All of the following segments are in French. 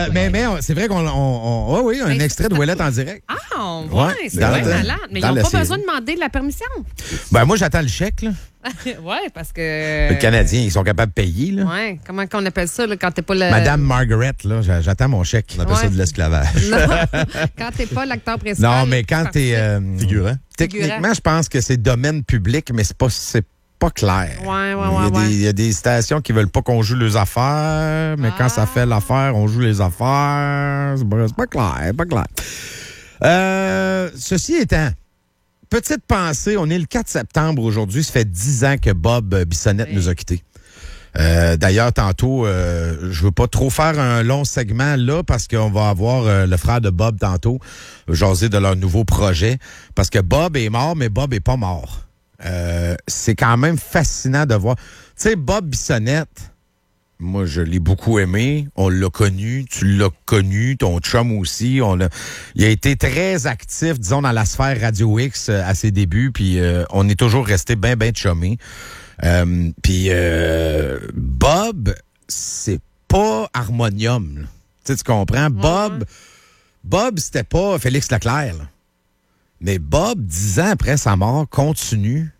c'est vrai oui, un extrait de Ouellette en direct. Ah, ouais, c'est vrai malade. Mais ils n'ont pas besoin de demander de la permission. Ben, moi, j'attends le chèque, là. Oui, parce que... Le Canadien, ils sont capables de payer, là. Oui, comment qu'on appelle ça, là, quand t'es pas le... Madame Margaret, là, j'attends mon chèque. On appelle ça de l'esclavage. Non, quand t'es pas l'acteur principal. Non, mais quand t'es... Figurant. Techniquement, je pense que c'est domaine public, mais c'est pas clair. Il y a des stations qui veulent pas qu'on joue les affaires, mais quand ça fait l'affaire, on joue les affaires. C'est pas clair, pas clair. Ceci étant, petite pensée, on est le 4 septembre aujourd'hui, ça fait 10 ans que Bob Bissonnette nous a quittés. D'ailleurs, tantôt, je veux pas trop faire un long segment là parce qu'on va avoir le frère de Bob tantôt jaser de leur nouveau projet. Parce que Bob est mort, mais Bob est pas mort. C'est quand même fascinant de voir. Tu sais, Bob Bissonnette, moi, je l'ai beaucoup aimé. On l'a connu. Tu l'as connu. Ton chum aussi. Il a été très actif, disons, dans la sphère Radio X à ses débuts. Puis on est toujours resté bien chummés. Puis Bob, c'est pas Harmonium. Tu comprends? Bob, c'était pas Félix Leclerc. Là. Mais Bob, 10 ans après sa mort, continue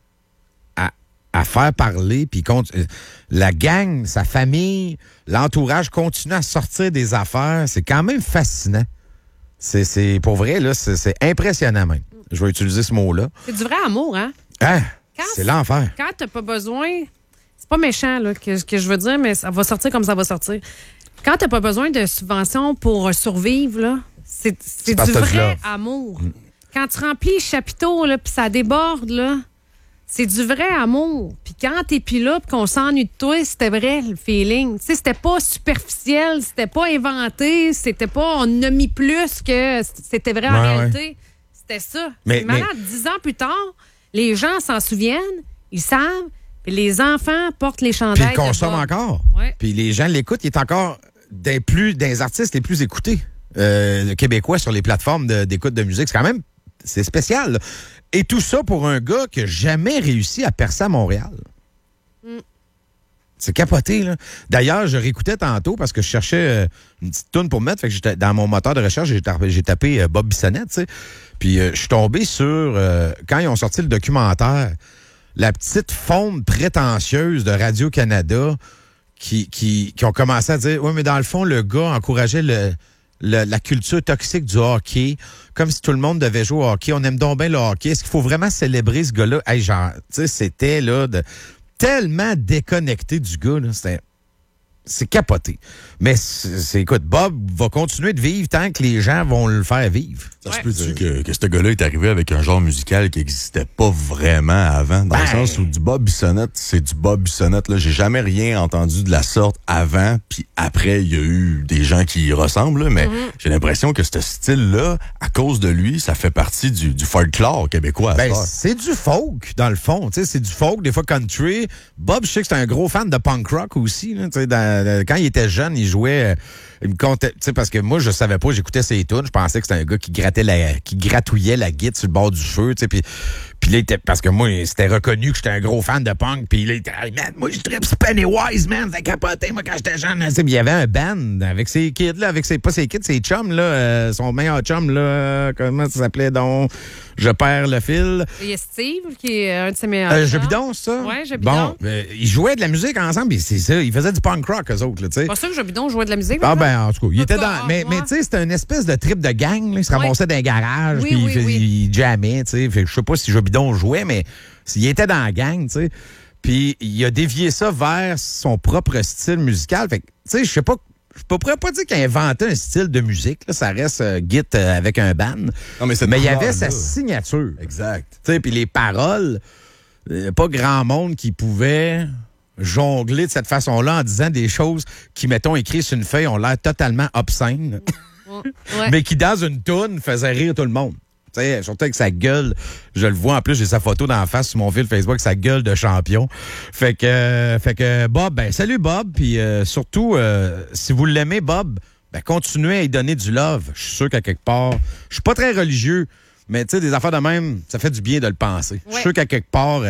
à faire parler, puis la gang, sa famille, l'entourage continue à sortir des affaires. C'est quand même fascinant. C'est pour vrai, là, c'est impressionnant même. Je vais utiliser ce mot-là. C'est du vrai amour, hein? C'est l'enfer. Quand t'as pas besoin... C'est pas méchant, là, que je veux dire, mais ça va sortir comme ça va sortir. Quand t'as pas besoin de subventions pour survivre, là, c'est du vrai amour. Quand tu remplis le chapiteau, là, puis ça déborde, là, c'est du vrai amour. Puis quand t'es plus là, puis qu'on s'ennuie de toi, c'était vrai, le feeling. Tu sais, c'était pas superficiel, c'était pas inventé, c'était pas on a mis plus que c'était vrai en réalité. Ouais. C'était ça. C'est malade. 10 ans plus tard, les gens s'en souviennent, ils savent, puis les enfants portent les chandails. Puis ils consomment encore. Ouais. Puis les gens l'écoutent. Il est encore des artistes les plus écoutés québécois sur les plateformes d'écoute de musique. C'est spécial. Là. Et tout ça pour un gars qui n'a jamais réussi à percer à Montréal. C'est capoté, là. D'ailleurs, je réécoutais tantôt parce que je cherchais une petite toune pour mettre. Fait que dans mon moteur de recherche, j'ai tapé Bob Bissonnette, tu sais. Puis je suis tombé sur, quand ils ont sorti le documentaire, la petite faune prétentieuse de Radio-Canada qui ont commencé à dire, oui, mais dans le fond, le gars encourageait la culture toxique du hockey, comme si tout le monde devait jouer au hockey. On aime donc bien le hockey. Est-ce qu'il faut vraiment célébrer ce gars-là? Hey, genre, tu sais, c'était là tellement déconnecté du gars, là. C'est capoté. Mais écoute, Bob va continuer de vivre tant que les gens vont le faire vivre. Ça se peut-tu que ce gars-là est arrivé avec un genre musical qui n'existait pas vraiment avant? Dans le sens où du Bob Bissonnette, c'est du Bob Bissonnette. Là, j'ai jamais rien entendu de la sorte avant, puis après, il y a eu des gens qui y ressemblent, là, mais j'ai l'impression que ce style-là, à cause de lui, ça fait partie du folklore québécois. C'est du folk, dans le fond. C'est du folk, des fois country. Bob, je sais que c'est un gros fan de punk rock aussi. Là, quand il était jeune, il jouait... il me comptait, parce que moi, je savais pas, j'écoutais ses tunes, je pensais que c'était un gars qui gratouillait la guitare sur le bord du feu, puis là, parce que moi, c'était reconnu que j'étais un gros fan de punk, puis là, il était, hey, man, moi, je tripe Pennywise, man, c'est capoté, moi, quand j'étais jeune. Il y avait un band avec ses kids, là, pas ses kids, ses chums, là, son meilleur chum, là, comment ça s'appelait donc? Je perds le fil. Il y a Steve, qui est un de ses meilleurs chums. Jobidon, ça? Ouais, Jobidon. Bon, ils jouaient de la musique ensemble, puis c'est ça, ils faisaient du punk rock, eux autres, là, tu sais. Pas sûr que Jobidon jouait de la musique. En tout cas, il était dans... Mais tu sais, c'était une espèce de trip de gang, là, il se ramassait dans un garage, puis il jammait, tu sais. Je sais pas si Jobidon jouait, mais il était dans la gang, tu sais. Puis il a dévié ça vers son propre style musical. Fait que, tu sais, je sais pas... Je pourrais pas dire qu'il a inventé un style de musique. Là, ça reste Git avec un band. Non, mais il y avait sa signature. Exact. Puis les paroles, pas grand monde qui pouvait jongler de cette façon-là en disant des choses qui, mettons, écrites sur une feuille, ont l'air totalement obscènes, mais qui, dans une toune, faisaient rire tout le monde. T'sais, surtout avec sa gueule, je le vois en plus, j'ai sa photo d'en face sur mon fil Facebook, sa gueule de champion. Fait que Bob, salut Bob, puis surtout, si vous l'aimez Bob, continuez à y donner du love. Je suis sûr qu'à quelque part, je suis pas très religieux, mais tu sais, des affaires de même, ça fait du bien de le penser. Je suis sûr qu'à quelque part,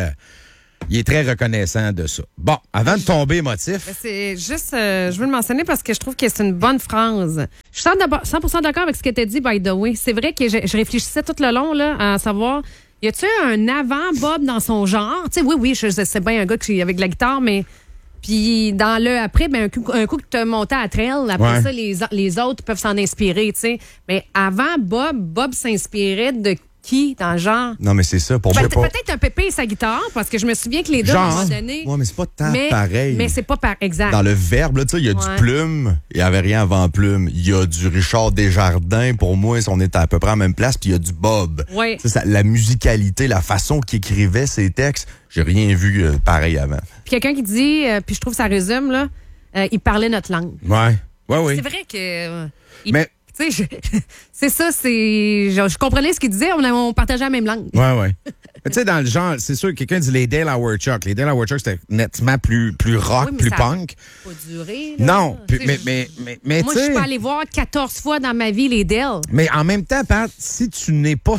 il est très reconnaissant de ça. Bon, avant de tomber émotif. C'est juste, je veux le mentionner parce que je trouve que c'est une bonne phrase. Je suis 100% d'accord avec ce que tu as dit, by the way. C'est vrai que je réfléchissais tout le long là, à savoir, y a-tu un avant Bob dans son genre? Tu sais, oui, je sais bien un gars qui avec la guitare, mais... Puis dans le après, ben, un coup que tu as monté à trail, après ça, les autres peuvent s'en inspirer, tu sais. Mais avant, Bob s'inspirait de qui dans le genre? Non, mais c'est ça. Pour moi, peut-être un Pépé et sa guitare, parce que je me souviens que les deux, à un moment donné... Oui, mais c'est pas tant pareil. Mais c'est pas exact. Dans le verbe, là, tu sais, il y a du Plume, il n'y avait rien avant Plume. Il y a du Richard Desjardins, pour moi, on est à peu près à la même place, puis il y a du Bob. Oui. La musicalité, la façon qu'il écrivait ses textes, j'ai rien vu pareil avant. Puis quelqu'un qui dit, puis je trouve que ça résume, là, il parlait notre langue. Oui. C'est vrai que... mais... Tu sais, c'est ça, je comprenais ce qu'il disait, on partageait la même langue. Oui. Tu sais, dans le genre, c'est sûr, quelqu'un dit les Dale Howard Chuck. Les Dale Howard Chuck, c'était nettement plus rock, plus punk. Pas duré, là. Non, mais moi, je peux aller voir 14 fois dans ma vie les Dale. Mais en même temps, Pat, si tu n'es pas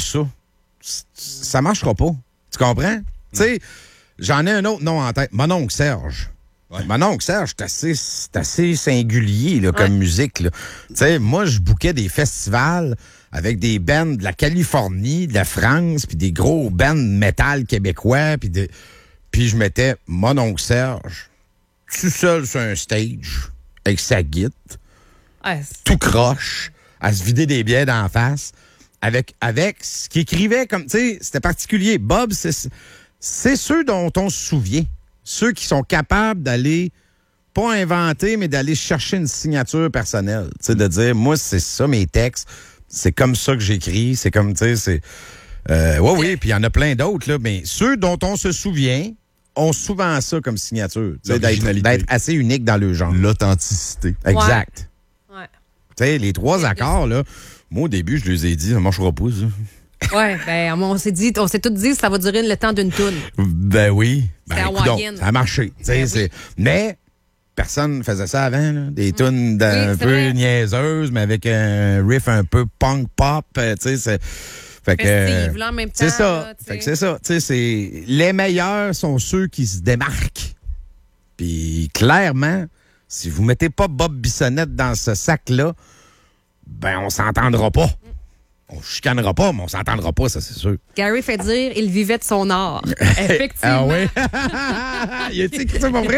ça marchera pas. Tu comprends? Tu sais, j'en ai un autre nom en tête. Mon oncle Serge. Ouais. Mon oncle Serge, c'est assez singulier là, comme musique. Tu sais, moi, je bookais des festivals avec des bands de la Californie, de la France, puis des gros bands métal québécois, puis je mettais mon oncle Serge tout seul sur un stage avec sa guitare, tout croche, à se vider des bières d'en face, avec ce qu'il écrivait comme, tu sais, c'était particulier. Bob, c'est ceux dont on se souvient. Ceux qui sont capables d'aller, pas inventer, mais d'aller chercher une signature personnelle. Tu sais, de dire, moi, c'est ça, mes textes. C'est comme ça que j'écris. C'est comme, tu sais, c'est... oui, puis il y en a plein d'autres, là. Mais ceux dont on se souvient ont souvent ça comme signature. D'être assez unique dans le genre. L'authenticité. Exact. Ouais. Tu sais, les 3 accords, là, moi, au début, je les ai dit, ça marchera pas, ça. Oui, ben on s'est tous dit ça va durer le temps d'une toune. Ben oui. Hawaïen. Ça a marché. Oui. Mais personne ne faisait ça avant. Là. Des tounes un peu niaiseuses, mais avec un riff un peu punk pop. Fait que, là, en même temps. C'est ça. Fait que c'est ça. Les meilleurs sont ceux qui se démarquent. Puis clairement, si vous mettez pas Bob Bissonnette dans ce sac-là, ben on s'entendra pas. On chicanera pas, mais on s'entendra pas, ça, c'est sûr. Gary fait dire il vivait de son art. Effectivement. Ah oui? Y a-t-il écrit ça pour vrai?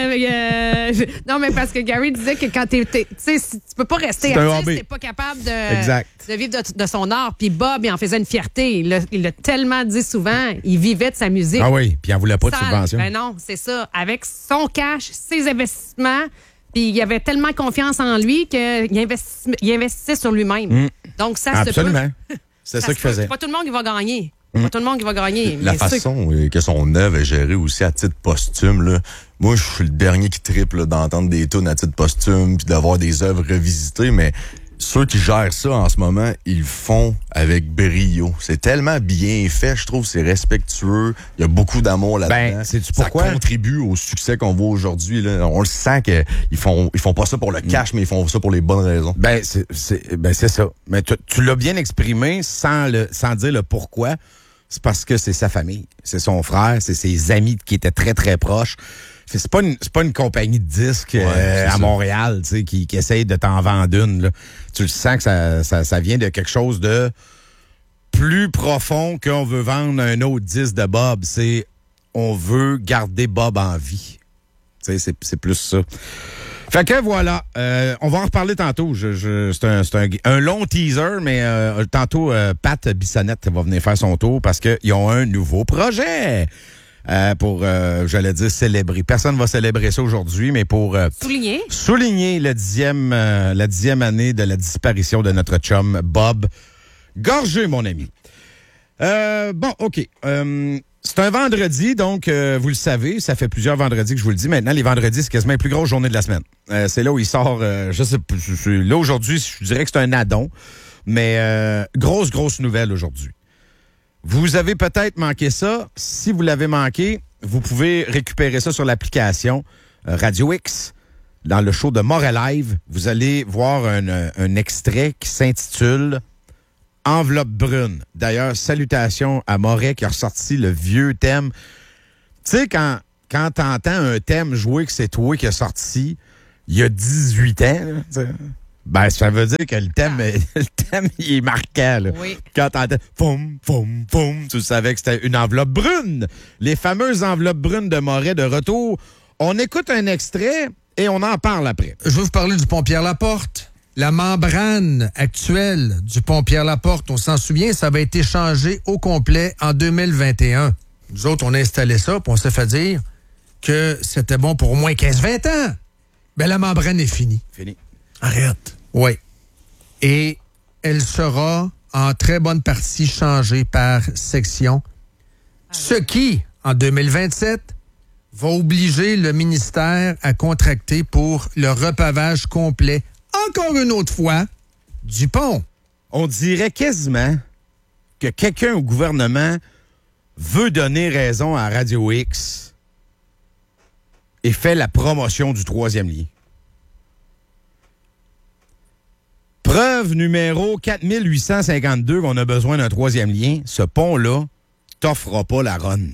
Non, mais parce que Gary disait que quand tu sais, tu peux pas rester artiste, t'es pas capable de vivre de son art. Puis Bob, il en faisait une fierté. Il l'a tellement dit souvent, il vivait de sa musique. Ah oui, puis il en voulait pas de subvention. Ben non, c'est ça. Avec son cash, ses investissements, puis il avait tellement confiance en lui qu'il investissait sur lui-même. Donc, ça Absolument. se peut. C'est ça qu'il faisait. C'est pas tout le monde qui va gagner. Pas tout le monde qui va gagner. La façon que son œuvre est gérée aussi à titre posthume, là. Moi, je suis le dernier qui triple d'entendre des tunes à titre posthume puis d'avoir des œuvres revisitées, mais ceux qui gèrent ça en ce moment, ils le font avec brio. C'est tellement bien fait, je trouve, c'est respectueux. Il y a beaucoup d'amour là-dedans. Sais-tu pourquoi? Ça contribue au succès qu'on voit aujourd'hui, là. On le sent qu'ils font pas ça pour le cash, mais ils font ça pour les bonnes raisons. C'est ça. Mais tu l'as bien exprimé sans dire le pourquoi. C'est parce que c'est sa famille. C'est son frère, c'est ses amis qui étaient très, très proches. C'est pas une compagnie de disques à Montréal, tu sais, qui essaye de t'en vendre une, là. Tu le sens que ça vient de quelque chose de plus profond qu'on veut vendre un autre disque de Bob. On veut garder Bob en vie. Tu sais, c'est plus ça. Fait que voilà, on va en reparler tantôt. C'est un long teaser, mais tantôt, Pat Bissonnette va venir faire son tour parce qu'ils ont un nouveau projet. Pour, j'allais dire, célébrer. Personne ne va célébrer ça aujourd'hui, mais pour souligner la 10e année de la disparition de notre chum Bob Gorgé, mon ami. Bon, OK. C'est un vendredi, donc vous le savez, ça fait plusieurs vendredis que je vous le dis. Maintenant, les vendredis, c'est quasiment la plus grosse journée de la semaine. C'est là où il sort, je sais pas, là aujourd'hui, je dirais que c'est un addon, mais grosse nouvelle aujourd'hui. Vous avez peut-être manqué ça. Si vous l'avez manqué, vous pouvez récupérer ça sur l'application Radio X. Dans le show de Montréal Live, vous allez voir un extrait qui s'intitule Enveloppe brune. D'ailleurs, salutations à Moret qui a ressorti le vieux thème. Tu sais, quand t'entends un thème joué que c'est toi qui a sorti il y a 18 ans, là, Ben, ça veut dire que le thème, il est marquant. Là. Oui. Quand t'entends foum, foum, foum, tu savais que c'était une enveloppe brune. Les fameuses enveloppes brunes de Moret de retour. On écoute un extrait et on en parle après. Je vais vous parler du pont Pierre-Laporte. La membrane actuelle du pont Pierre-Laporte, on s'en souvient, ça avait été changé au complet en 2021. Nous autres, on a installé ça, puis on s'est fait dire que c'était bon pour au moins 15-20 ans. Ben, la membrane est finie. Fini. Arrête. Oui. Et elle sera en très bonne partie changée par section. Ce qui, en 2027, va obliger le ministère à contracter pour le repavage complet, encore une autre fois, du pont. On dirait quasiment que quelqu'un au gouvernement veut donner raison à Radio X et fait la promotion du 3e lien. Preuve numéro 4852 qu'on a besoin d'un 3e lien. Ce pont-là t'offrira pas la run.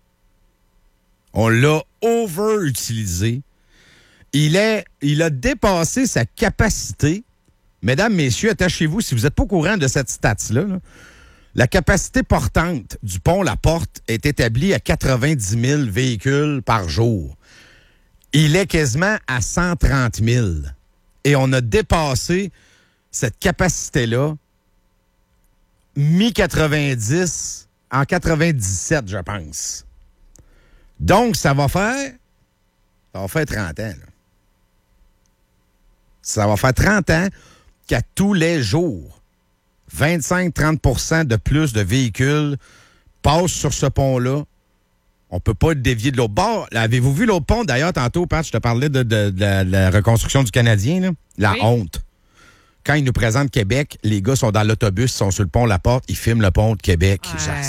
On l'a over-utilisé. Il a dépassé sa capacité. Mesdames, messieurs, attachez-vous, si vous n'êtes pas au courant de cette stats-là, la capacité portante du pont La Porte est établie à 90 000 véhicules par jour. Il est quasiment à 130 000. Et on a dépassé cette capacité-là, mi-90, en 97, je pense. Donc, ça va faire 30 ans. Là. Ça va faire 30 ans qu'à tous les jours, 25-30% de plus de véhicules passent sur ce pont-là. On ne peut pas le dévier de l'autre bord. Là, avez-vous vu l'autre pont? D'ailleurs, tantôt, Pat, je te parlais de la reconstruction du Canadien. Là. La honte. Quand ils nous présentent Québec, les gars sont dans l'autobus, ils sont sur le pont La Porte, ils filment le pont de Québec.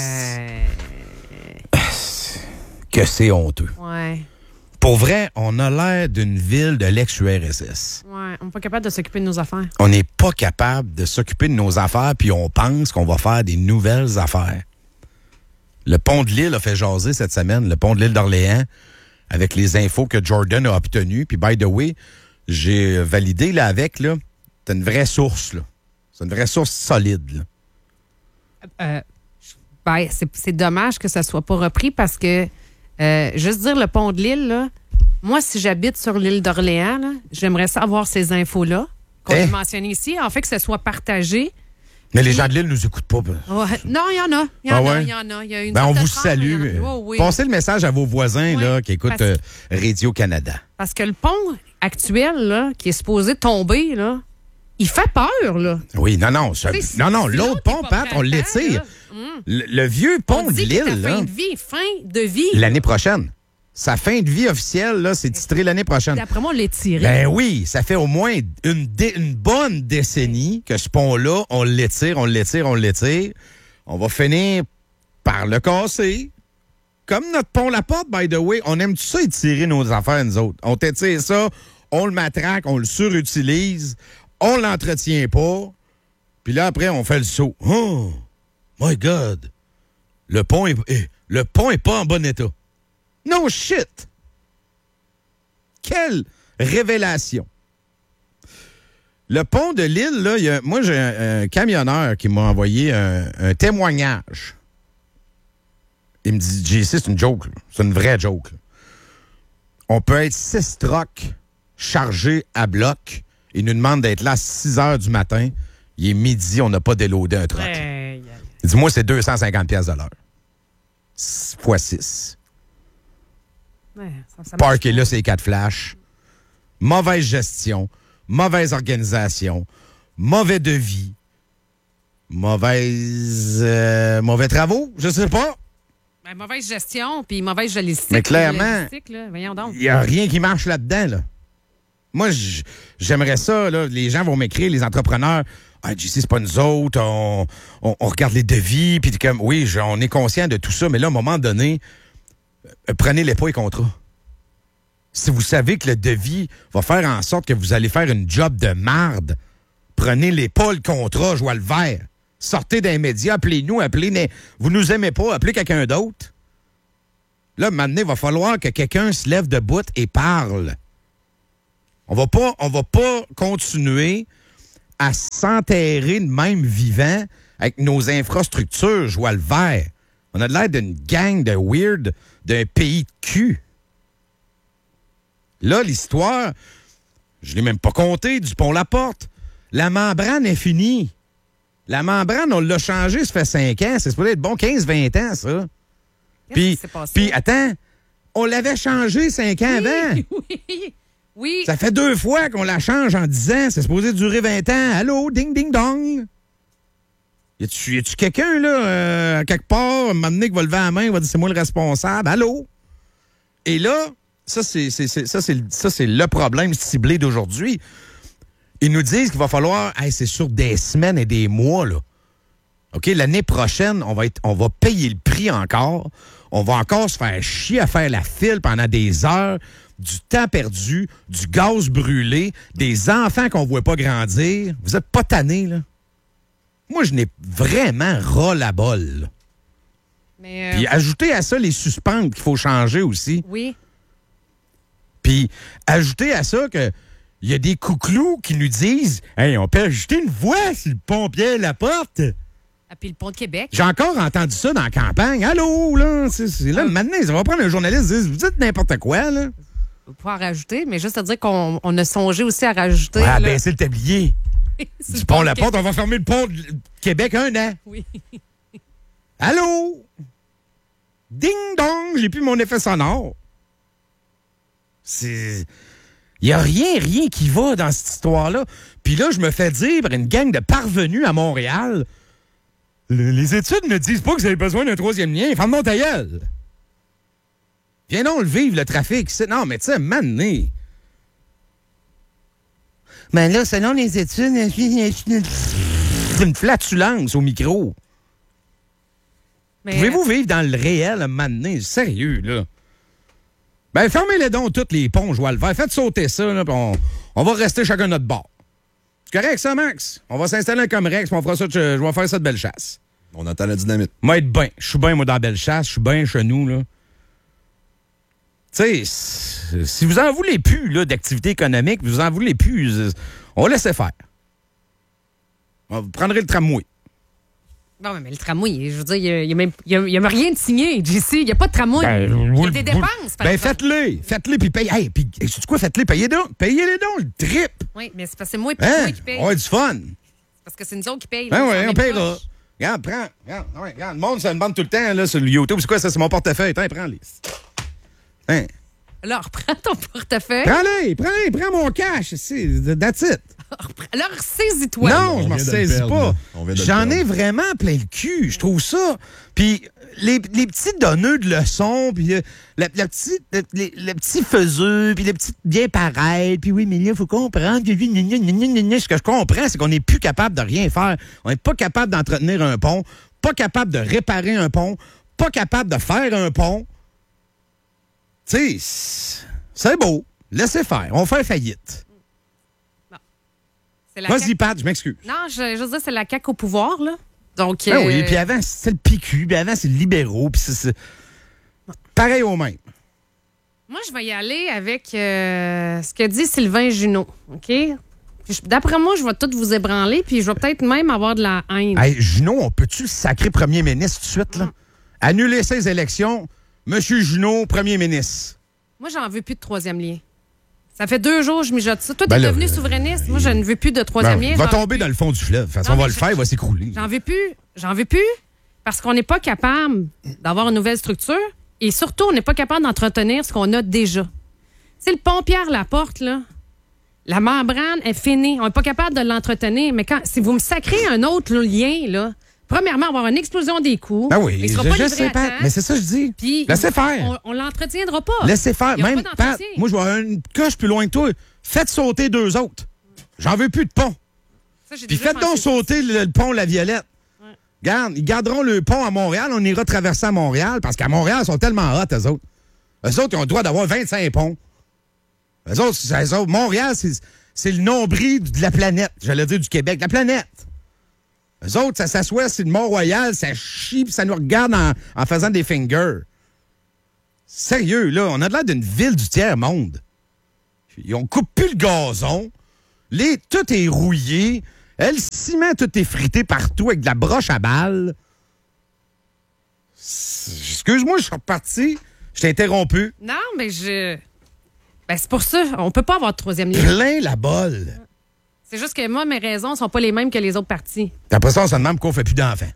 Que c'est honteux. Ouais. Pour vrai, on a l'air d'une ville de l'ex-URSS. Ouais, on n'est pas capable de s'occuper de nos affaires. On n'est pas capable de s'occuper de nos affaires, puis on pense qu'on va faire des nouvelles affaires. Le pont de l'île a fait jaser cette semaine, le pont de l'île d'Orléans, avec les infos que Jordan a obtenues. Puis, by the way, j'ai validé là avec, là. C'est une vraie source, là. C'est une vraie source solide, là. C'est dommage que ça soit pas repris parce que, juste dire le pont de l'île, là, moi, si j'habite sur l'île d'Orléans, là, j'aimerais savoir ces infos-là qu'on a mentionnées ici. En fait, que ce soit partagé. Mais les gens de l'île nous écoutent pas. Ouais. Non, il y en a. Il y en a. Il y a une on vous salue. Passez le message à vos voisins là, qui écoutent Radio-Canada. Parce que le pont actuel, là, qui est supposé tomber, là, il fait peur, là. Oui, non, l'autre pont, Pat, on l'étire. Le vieux pont de l'île, là. Fin de vie. L'année prochaine. Sa fin de vie officielle, là, c'est titré l'année prochaine. D'après moi, on l'étire. Ben oui, ça fait au moins une bonne décennie que ce pont-là, on l'étire. On va finir par le casser. Comme notre pont La Porte, by the way, on aime tout ça étirer nos affaires, nous autres. On t'étire ça, on le matraque, on le surutilise, on l'entretient pas, puis là, après, on fait le saut. Oh, my God! Le pont est pas en bon état. No shit! Quelle révélation! Le pont de l'île, là, moi, j'ai un camionneur qui m'a envoyé un témoignage. Il me dit, JC, c'est une joke. Là. C'est une vraie joke. Là. On peut être 6 trucks chargés à bloc. Il nous demande d'être là à 6 heures du matin. Il est midi, on n'a pas déloadé un truck. Il dit, moi, c'est 250$ de l'heure. Fois 6. Parker là, c'est 4 flashs. Mauvaise gestion. Mauvaise organisation. Mauvais devis. Mauvais travaux, je sais pas. Ben, mauvaise gestion, puis mauvaise logistique. Mais clairement, il n'y a rien qui marche là-dedans. Là. Moi, j'aimerais ça. Là, les gens vont m'écrire, les entrepreneurs. Ah, JC, c'est pas nous autres. On regarde les devis. Puis comme, oui, on est conscient de tout ça. Mais là, à un moment donné, prenez-les pas les contrats. Si vous savez que le devis va faire en sorte que vous allez faire une job de marde, prenez-les pas le contrat, je vois le vert. Sortez des médias, appelez-nous, vous nous aimez pas, appelez quelqu'un d'autre. Là, maintenant, il va falloir que quelqu'un se lève debout et parle. On va pas continuer à s'enterrer de même vivant avec nos infrastructures, je vois le vert. On a l'air d'une gang de weird d'un pays de cul. Là, l'histoire, je l'ai même pas compté, du pont-la-porte. La membrane est finie. La membrane, on l'a changée, ça fait 5 ans. C'est supposé être bon 15-20 ans, ça. Puis, attends, on l'avait changé 5 ans avant. Oui. Ça fait 2 fois qu'on la change en 10 ans. C'est supposé durer 20 ans. Allô, ding, ding, dong. Y a-tu quelqu'un, là, quelque part, un moment donné, qui va lever la main, va dire c'est moi le responsable? Allô? Et là, ça, c'est le problème ciblé d'aujourd'hui. Ils nous disent qu'il va falloir, c'est sur des semaines et des mois, là. OK, l'année prochaine, on va payer le prix encore. On va encore se faire chier à faire la file pendant des heures, du temps perdu, du gaz brûlé, des enfants qu'on ne voit pas grandir. Vous êtes pas tannés, là? Moi, je n'ai vraiment ras-la-bol. Puis ajoutez à ça les suspentes qu'il faut changer aussi. Oui. Puis ajoutez à ça que il y a des couclous qui nous disent « Hey, on peut ajouter une voie sur le pont Pierre-Laporte. » Ah, puis le pont de Québec. J'ai encore entendu ça dans la campagne. Allô, là, c'est là, maintenant, ça va prendre un journaliste et dire « Vous dites n'importe quoi, là. » On va pouvoir rajouter, mais juste à dire qu'on a songé aussi à rajouter. Ouais, baisser le tablier. Du pont-la-porte, on va fermer le pont de Québec 1 an. Oui. Allô? Ding-dong, j'ai plus mon effet sonore. Il n'y a rien qui va dans cette histoire-là. Puis là, je me fais dire par une gang de parvenus à Montréal, les études ne disent pas que vous avez besoin d'un 3e lien. Ferme-moi ta gueule. Viens donc le vivre, le trafic. Non, mais tu sais, mané. Mais là, selon les études, c'est une flatulence au micro. Mais pouvez-vous vivre dans le réel, un moment donné? Sérieux, là. Ben, fermez-les donc tous les ponts, je vois le vert. Faites sauter ça, là, puis on va rester chacun notre bord. C'est correct, ça, Max? On va s'installer un Comrex, puis on fera ça, je vais faire ça de Bellechasse. On entend la dynamite. Moi, être bien. Je suis bien, moi, dans Bellechasse. Je suis bien chez nous, là. Tu sais, si vous en voulez plus, là, d'activité économique, vous en voulez plus, on va laisser faire. Vous prendrez le tramway. Non, mais le tramway, je veux dire, il n'y a rien de signé, JC. Il n'y a pas de tramway. Il y a des dépenses, par exemple. Faites-les, puis payez. Hey, puis, sais-tu quoi? Faites-les, payez-les donc, le trip. Oui, mais c'est parce que c'est moi qui paye. On a du fun. C'est parce que c'est nous autres qui payent. Ben oui, on payera. Regarde, prends. Regarde, le monde, ça me bande tout le temps, là, sur le YouTube. C'est quoi, ça? C'est mon portefeuille. Tiens, prends-les. Hein? Alors, prends ton portefeuille. Prends mon cash. That's it. Alors, saisis-toi. Non, je m'en saisis pas. J'en ai vraiment plein le cul. Je trouve ça. Puis les petits donneurs de leçons, puis le petit faiseux, puis les petits bien pareil, puis oui, mais là, il faut comprendre que ce que je comprends, c'est qu'on n'est plus capable de rien faire. On n'est pas capable d'entretenir un pont, pas capable de réparer un pont, pas capable de faire un pont. Tu sais, c'est beau. Laissez faire. On fait faillite. Vas-y, Pat, je m'excuse. Non, je veux dire, c'est la CAQ au pouvoir, là. Donc, oui, puis avant, c'était le PQ, puis avant, c'est le libéraux, puis c'est pareil au même. Moi, je vais y aller avec ce que dit Sylvain Junot, OK? D'après moi, je vais tout vous ébranler, puis je vais peut-être même avoir de la haine. Hey, Junot, on peut-tu le sacrer premier ministre tout de suite, là? Annuler ces élections, Monsieur Junot, premier ministre. Moi, j'en veux plus de 3e lien. Ça fait 2 jours que je mijote ça. Toi, t'es devenu souverainiste. Moi, je ne veux plus de 3e lien. Il va tomber dans le fond du fleuve. De toute façon, on va le faire, il va s'écrouler. J'en veux plus parce qu'on n'est pas capable d'avoir une nouvelle structure et surtout, on n'est pas capable d'entretenir ce qu'on a déjà. Tu sais, le pont Pierre-Laporte, là, la membrane est finie. On n'est pas capable de l'entretenir. Mais si vous me sacrez un autre lien, là, premièrement, on va avoir une explosion des coûts. Ah oui, je sais pas. Mais c'est ça que je dis. Puis, laissez faire. On l'entretiendra pas. Laissez faire. Même, Pat, moi, je vais avoir une coche plus loin que toi. Faites sauter 2 autres. J'en veux plus de pont. Puis faites donc sauter le pont La Violette. Ouais. Regarde, ils garderont le pont à Montréal. On ira traverser à Montréal parce qu'à Montréal, ils sont tellement hot, eux autres. Eux autres, ils ont le droit d'avoir 25 ponts. Eux autres, Montréal, c'est le nombril de la planète. J'allais dire du Québec. La planète. Eux autres, ça s'assoit sur le Mont-Royal, ça chie, puis ça nous regarde en faisant des fingers. Sérieux, là, on a l'air d'une ville du tiers-monde. On coupe plus le gazon. Tout est rouillé. Le ciment, tout est frité partout avec de la broche à balles. Excuse-moi, je suis reparti. Je t'ai interrompu. Non, mais c'est pour ça. On peut pas avoir de troisième lien. Plein la bolle. C'est juste que moi, mes raisons sont pas les mêmes que les autres partis. Après ça, on se demande pourquoi on fait plus d'enfants.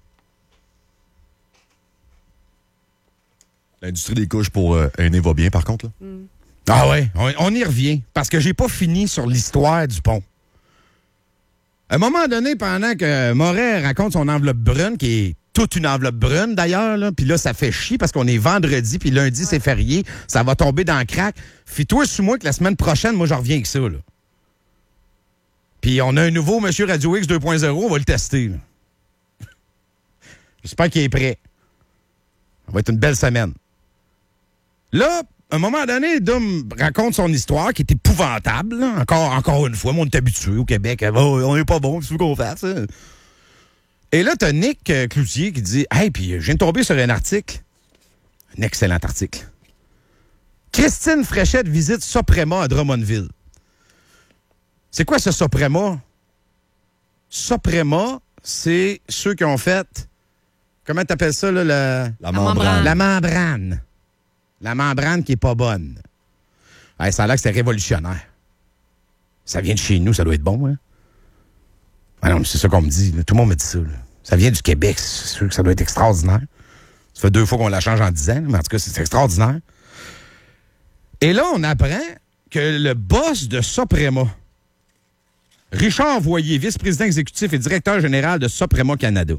L'industrie des couches pour aînés va bien, par contre. Là. Ah ouais, on y revient. Parce que j'ai pas fini sur l'histoire du pont. À un moment donné, pendant que Moret raconte son enveloppe brune, qui est toute une enveloppe brune d'ailleurs, puis là, ça fait chier parce qu'on est vendredi, puis lundi, c'est férié, ça va tomber dans le crack. Fais-toi sous moi que la semaine prochaine, moi, je reviens avec ça. Là. Puis on a un nouveau Monsieur Radio X 2.0, on va le tester. Là. J'espère qu'il est prêt. Ça va être une belle semaine. Là, à un moment donné, Dom raconte son histoire qui est épouvantable. Là. Encore une fois, on est habitué au Québec. On n'est pas bon, c'est ce qu'on fasse. Hein. Et là, t'as Nick Cloutier qui dit « Hey, puis je viens de tomber sur un article. Un excellent article. Christine Fréchette visite Soprema à Drummondville. » C'est quoi ce Soprema? Soprema, c'est ceux qui ont fait... Comment t'appelles ça, là? La membrane. La membrane. La membrane qui est pas bonne. Hey, ça a l'air que c'est révolutionnaire. Ça vient de chez nous, ça doit être bon, hein? Ah non, mais c'est ça qu'on me dit. Là. Tout le monde me dit ça. Là. Ça vient du Québec. C'est sûr que ça doit être extraordinaire. Ça fait 2 fois qu'on la change en 10 ans, mais en tout cas, c'est extraordinaire. Et là, on apprend que le boss de Soprema, Richard Voyer, vice-président exécutif et directeur général de Soprema Canada,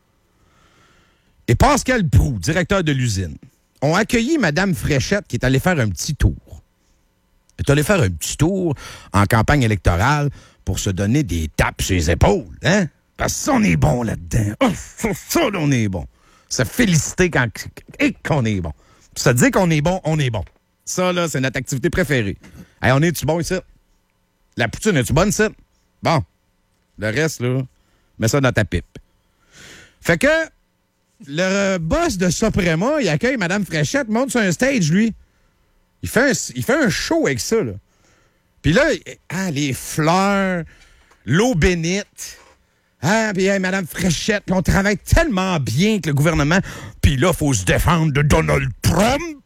et Pascal Proulx, directeur de l'usine, ont accueilli Mme Fréchette qui est allée faire un petit tour. Elle est allée faire un petit tour en campagne électorale pour se donner des tapes sur les épaules. Hein? Parce que ça, on est bon là-dedans. Oh, ça, on est bon. Se féliciter qu'on est bon. Se dire qu'on est bon, on est bon. Ça, là, c'est notre activité préférée. Hey, on est-tu bon ici? La poutine, es-tu bonne ici? Bon. Le reste, là, mets ça dans ta pipe. Fait que le boss de Soprema, il accueille Mme Fréchette, monte sur un stage, lui. Il fait un show avec ça, là. Puis là, les fleurs, l'eau bénite. Puis Mme Fréchette, on travaille tellement bien avec le gouvernement. Puis là, il faut se défendre de Donald Trump.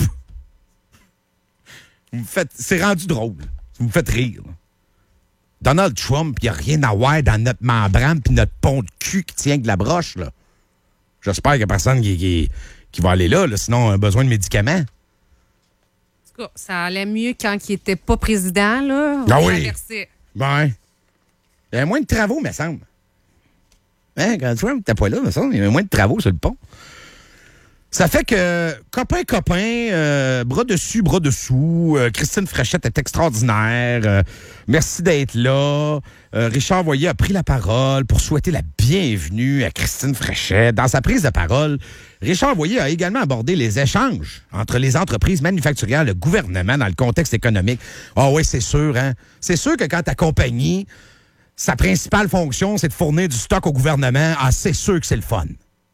C'est rendu drôle. Vous me faites rire. Là. Donald Trump, il n'y a rien à voir dans notre membrane puis notre pont de cul qui tient de la broche, là. J'espère qu'il n'y a personne qui va aller là, sinon on a besoin de médicaments. En tout cas, ça allait mieux quand il n'était pas président, là. Ah oui. Ben, il y avait moins de travaux, me semble. Hein, quand Trump n'était pas là, me semble, il y avait moins de travaux sur le pont. Ça fait que, copain, bras dessus, bras dessous, Christine Fréchette est extraordinaire. Merci d'être là. Richard Voyer a pris la parole pour souhaiter la bienvenue à Christine Fréchette. Dans sa prise de parole, Richard Voyer a également abordé les échanges entre les entreprises manufacturières et le gouvernement dans le contexte économique. Ah oui, c'est sûr, hein? C'est sûr que quand ta compagnie, sa principale fonction, c'est de fournir du stock au gouvernement, c'est sûr que c'est le fun.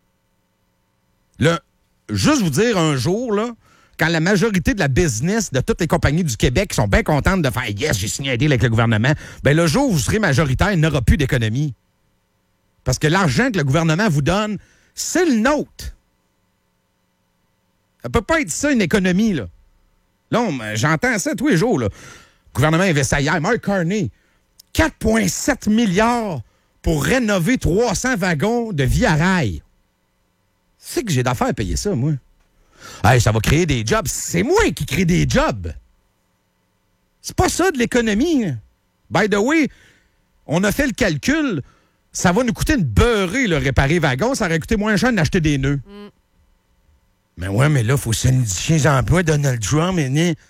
Là, juste vous dire un jour, là, quand la majorité de la business de toutes les compagnies du Québec sont bien contentes de faire « Yes, j'ai signé un deal avec le gouvernement », ben le jour où vous serez majoritaire, il n'y aura plus d'économie. Parce que l'argent que le gouvernement vous donne, c'est le nôtre. Ça peut pas être ça, une économie, là. Là, j'entends ça tous les jours, là. Le gouvernement investit hier. Mark Carney, 4,7 milliards pour rénover 300 wagons de Via Rail. C'est que j'ai d'affaires à payer ça, moi. Hey, ça va créer des jobs. C'est moi qui crée des jobs. C'est pas ça de l'économie. By the way, on a fait le calcul. Ça va nous coûter une beurrée, le réparer wagon. Ça aurait coûté moins cher d'acheter des nœuds. Mais ouais, mais là, il faut syndiquer les emplois Donald Trump.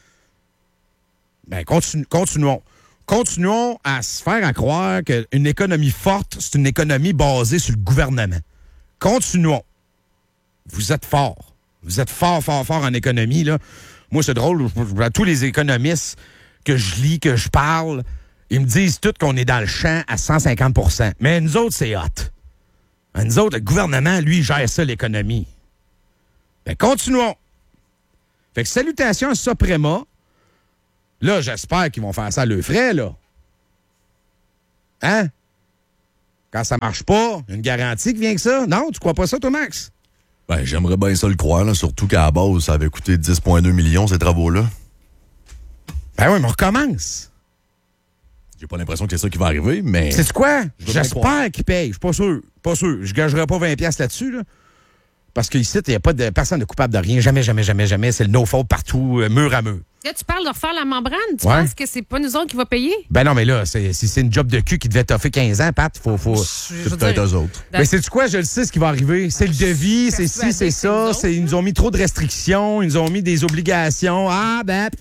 Ben, continuons. Continuons à se faire à croire qu'une économie forte, c'est une économie basée sur le gouvernement. Continuons. Vous êtes forts. Vous êtes fort en économie, là. Moi, c'est drôle. Tous les économistes que je lis, que je parle, ils me disent tous qu'on est dans le champ à 150 %. Mais nous autres, c'est hot. Nous autres, le gouvernement, lui, gère ça, l'économie. Ben, continuons. Fait que salutations à Soprema. Là, j'espère qu'ils vont faire ça à leurs frais, là. Hein? Quand ça marche pas, une garantie qui vient que ça. Non, tu crois pas ça, toi, Max? Ben, j'aimerais bien ça le croire, là, surtout qu'à la base, ça avait coûté 10,2 millions, ces travaux-là. Ben oui, mais on recommence. J'ai pas l'impression que c'est ça qui va arriver, mais... C'est quoi? J'espère qu'ils payent. Je suis pas sûr. Pas sûr. Je gagerais pas 20$ là-dessus, là. Parce qu'ici, il n'y a pas de personne de coupable de rien. Jamais, jamais, jamais, jamais. C'est le no-fault partout, mur à mur. Là, tu parles de refaire la membrane. Tu penses que c'est pas nous autres qui va payer? Ben non, mais là, si c'est une job de cul qui devait t'offrir 15 ans, Pat, faut... C'est peut-être eux autres. Mais sais-tu quoi? Je le sais ce qui va arriver. C'est le devis, c'est ci, c'est ça. Ils nous ont mis trop de restrictions. Ils nous ont mis des obligations. Ah, ben...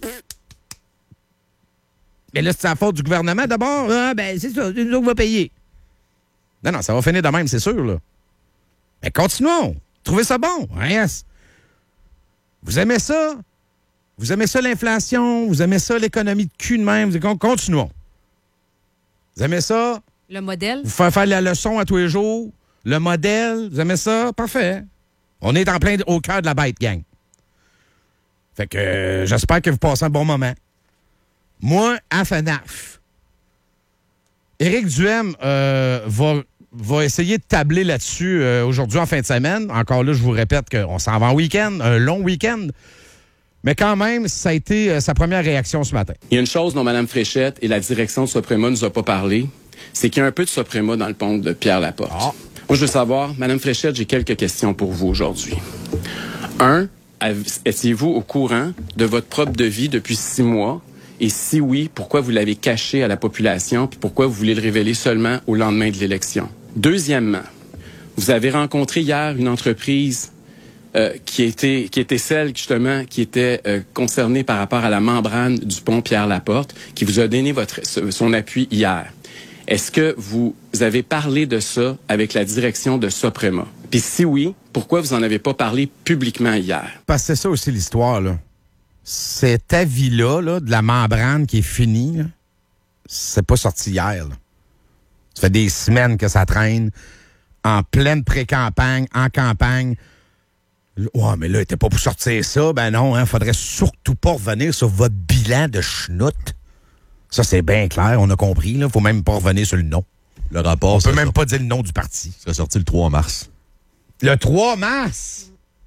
Mais là, c'est la faute du gouvernement d'abord. Ah, ben, c'est ça. C'est nous autres qui va payer. Non, ça va finir de même, c'est sûr, là. Mais continuons. Trouvez ça bon. Yes. Vous aimez ça? Vous aimez ça, l'inflation? Vous aimez ça, l'économie de cul de même? Continuons. Vous aimez ça? Le modèle? Vous faites faire la leçon à tous les jours? Le modèle? Vous aimez ça? Parfait. On est en plein au cœur de la bête, gang. Fait que j'espère que vous passez un bon moment. Moi, à FNAF, Éric Duhem va essayer de tabler là-dessus aujourd'hui en fin de semaine. Encore là, je vous répète qu'on s'en va en week-end, un long week-end. Mais quand même, ça a été sa première réaction ce matin. Il y a une chose dont Mme Fréchette et la direction de Soprema nous a pas parlé, c'est qu'il y a un peu de Soprema dans le pont de Pierre-Laporte. Moi, je veux savoir, Mme Fréchette, j'ai quelques questions pour vous aujourd'hui. 1, étiez-vous au courant de votre propre devis depuis 6 mois? Et si oui, pourquoi vous l'avez caché à la population, puis pourquoi vous voulez le révéler seulement au lendemain de l'élection? Deuxièmement, vous avez rencontré hier une entreprise qui était celle, justement, qui était concernée par rapport à la membrane du pont Pierre-Laporte, qui vous a donné son appui hier. Est-ce que vous avez parlé de ça avec la direction de Soprema? Puis si oui, pourquoi vous en avez pas parlé publiquement hier? Parce que c'est ça aussi l'histoire, là. Cet avis-là, là, de la membrane qui est finie, là, c'est pas sorti hier, là. Ça fait des semaines que ça traîne, en pleine pré-campagne, en campagne. Ouais, mais là, il était pas pour sortir ça. Ben non, hein, faudrait surtout pas revenir sur votre bilan de schnout. Ça, c'est bien clair, on a compris, là. Faut même pas revenir sur le nom. Le rapport... On peut même pas dire le nom du parti. Ça a sorti le 3 mars. Le 3 mars?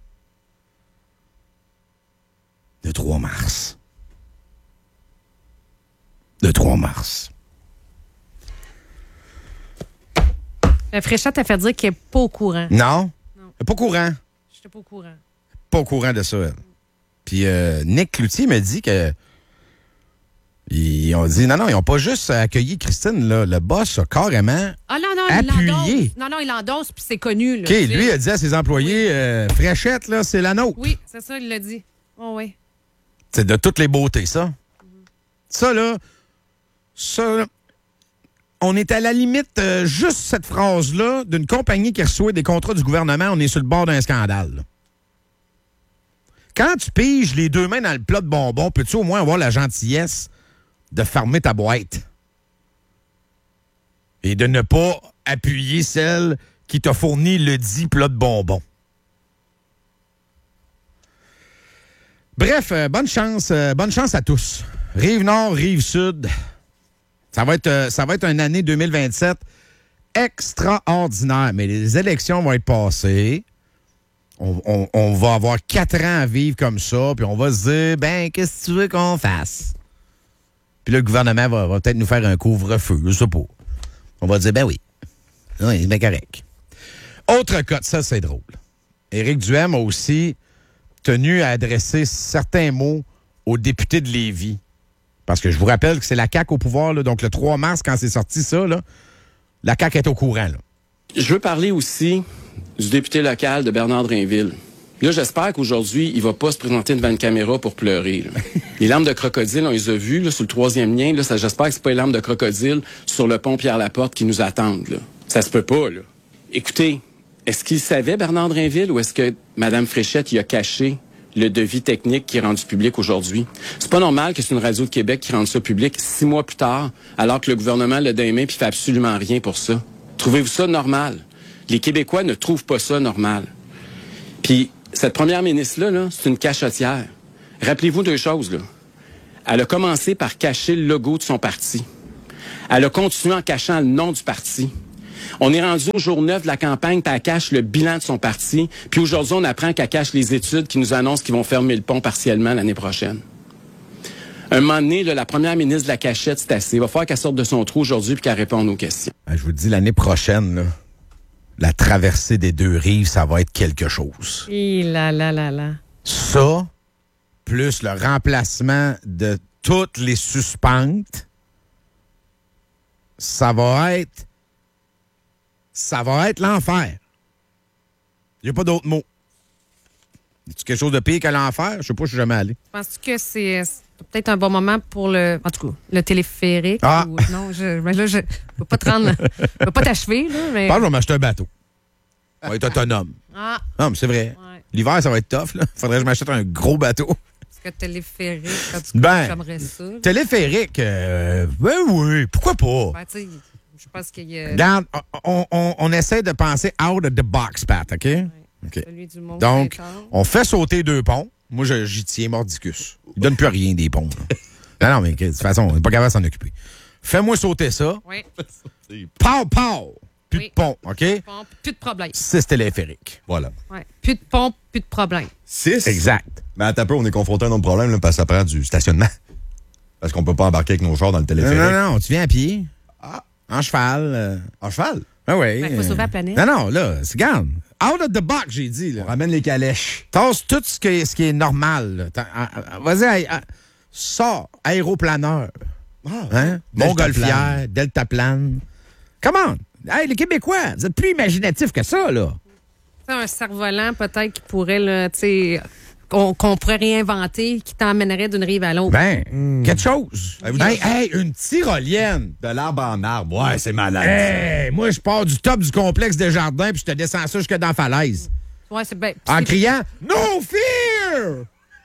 Le 3 mars. Le 3 mars. La Fréchette a fait dire qu'elle n'est pas au courant. Non? Pas au courant. Je n'étais pas au courant. Pas au courant de ça, elle. Puis Nick Cloutier m'a dit que... Ils ont dit, non, ils n'ont pas juste accueilli Christine, là. Le boss a carrément appuyé. Il l'endosse, puis c'est connu. Là, OK, lui, il a dit à ses employés, Fréchette, là, c'est la nôtre. Oui, c'est ça, il l'a dit. Oh, oui. C'est de toutes les beautés, ça. Ça, là, on est à la limite, juste cette phrase-là, d'une compagnie qui reçoit des contrats du gouvernement, on est sur le bord d'un scandale. Là. Quand tu piges les 2 mains dans le plat de bonbons, peux-tu au moins avoir la gentillesse de fermer ta boîte? Et de ne pas appuyer celle qui t'a fourni le dit plat de bonbons. Bref, bonne chance à tous. Rive-Nord, Rive-Sud. Ça va être une année 2027 extraordinaire. Mais les élections vont être passées. On va avoir 4 ans à vivre comme ça. Puis on va se dire, qu'est-ce que tu veux qu'on fasse? Puis là, le gouvernement va peut-être nous faire un couvre-feu, je sais pas. On va dire, oui, c'est bien correct. Autre cas, ça, c'est drôle. Éric Duhem a aussi tenu à adresser certains mots aux députés de Lévis. Parce que je vous rappelle que c'est la CAQ au pouvoir, là, donc le 3 mars, quand c'est sorti ça, là, la CAQ est au courant. Là. Je veux parler aussi du député local de Bernard-Drainville. Là, j'espère qu'aujourd'hui, il va pas se présenter devant une caméra pour pleurer. Là. Les larmes de crocodile, on les a vues là, sur le 3e lien. Là, j'espère que c'est pas les larmes de crocodile sur le pont Pierre-Laporte qui nous attendent. Là. Ça se peut pas. Là. Écoutez, est-ce qu'il savait, Bernard Drainville, ou est-ce que Mme Fréchette y a caché le devis technique qui est rendu public aujourd'hui? C'est pas normal que c'est une radio de Québec qui rende ça public 6 mois plus tard, alors que le gouvernement l'a dans les mains et fait absolument rien pour ça. Trouvez-vous ça normal? Les Québécois ne trouvent pas ça normal. Puis, cette première ministre-là, là, c'est une cachotière. Rappelez-vous 2 choses, là. Elle a commencé par cacher le logo de son parti. Elle a continué en cachant le nom du parti. On est rendu au jour 9 de la campagne, puis elle cache le bilan de son parti. Puis aujourd'hui, on apprend qu'elle cache les études qui nous annoncent qu'ils vont fermer le pont partiellement l'année prochaine. Un moment donné, là, la première ministre de la cachette, c'est assez. Il va falloir qu'elle sorte de son trou aujourd'hui puis qu'elle réponde aux questions. Je vous dis, l'année prochaine, là, la traversée des deux rives, ça va être quelque chose. Ça, plus le remplacement de toutes les suspentes, ça va être l'enfer. Il n'y a pas d'autre mot. Est-ce quelque chose de pire qu'à l'enfer? Je sais pas, je suis jamais allé. Penses-tu que c'est peut-être un bon moment pour le téléphérique? Ah! Non, je ne peux pas te rendre. Je peux pas t'achever, là, mais. Je pense que je vais m'acheter un bateau. On va être autonome. Ah! Non, mais c'est vrai. Ouais. L'hiver, ça va être tough, là. Faudrait que je m'achète un gros bateau. Est-ce que téléphérique, j'aimerais ça? Téléphérique, oui, pourquoi pas? Ben, tu sais, je pense qu'il y a. Regarde, on essaie de penser out of the box, Pat, OK? OK. Celui du Mont Donc, Saint-Anne. on fait sauter 2 ponts. Moi, j'y tiens mordicus. Ils donnent plus rien, des ponts. Non, mais de toute façon, on n'est pas capable de s'en occuper. Fais-moi sauter ça. Oui. Pow! Plus de pont, OK? Plus de problème. 6 téléphériques. Voilà. Ouais. Plus de pont, plus de problème. 6? Exact. Mais attends un peu, on est confronté à un autre problème, là, parce que ça prend du stationnement. Parce qu'on peut pas embarquer avec nos chars dans le téléphérique. Non, tu viens à pied. Ah. En cheval. En cheval? Ah oui. Il faut sauver la planète. Non, là, regarde. Out of the box, j'ai dit. Là. On ramène les calèches. Tasse tout ce qui est normal. Vas-y, sors, aéroplaneur. Hein? Montgolfière, deltaplane. Come on. Hey, les Québécois, vous êtes plus imaginatifs que ça, là. C'est un cerf-volant, peut-être, qui pourrait, là, tu sais, qu'on pourrait réinventer, qui t'emmènerait d'une rive à l'autre. Quelque chose. Hey, une tyrolienne. De l'arbre en arbre. Ouais, c'est malade. Hey, moi, je pars du top du complexe des jardins puis je te descends ça jusque dans la falaise. Ouais, c'est bien. En criant « No fear! »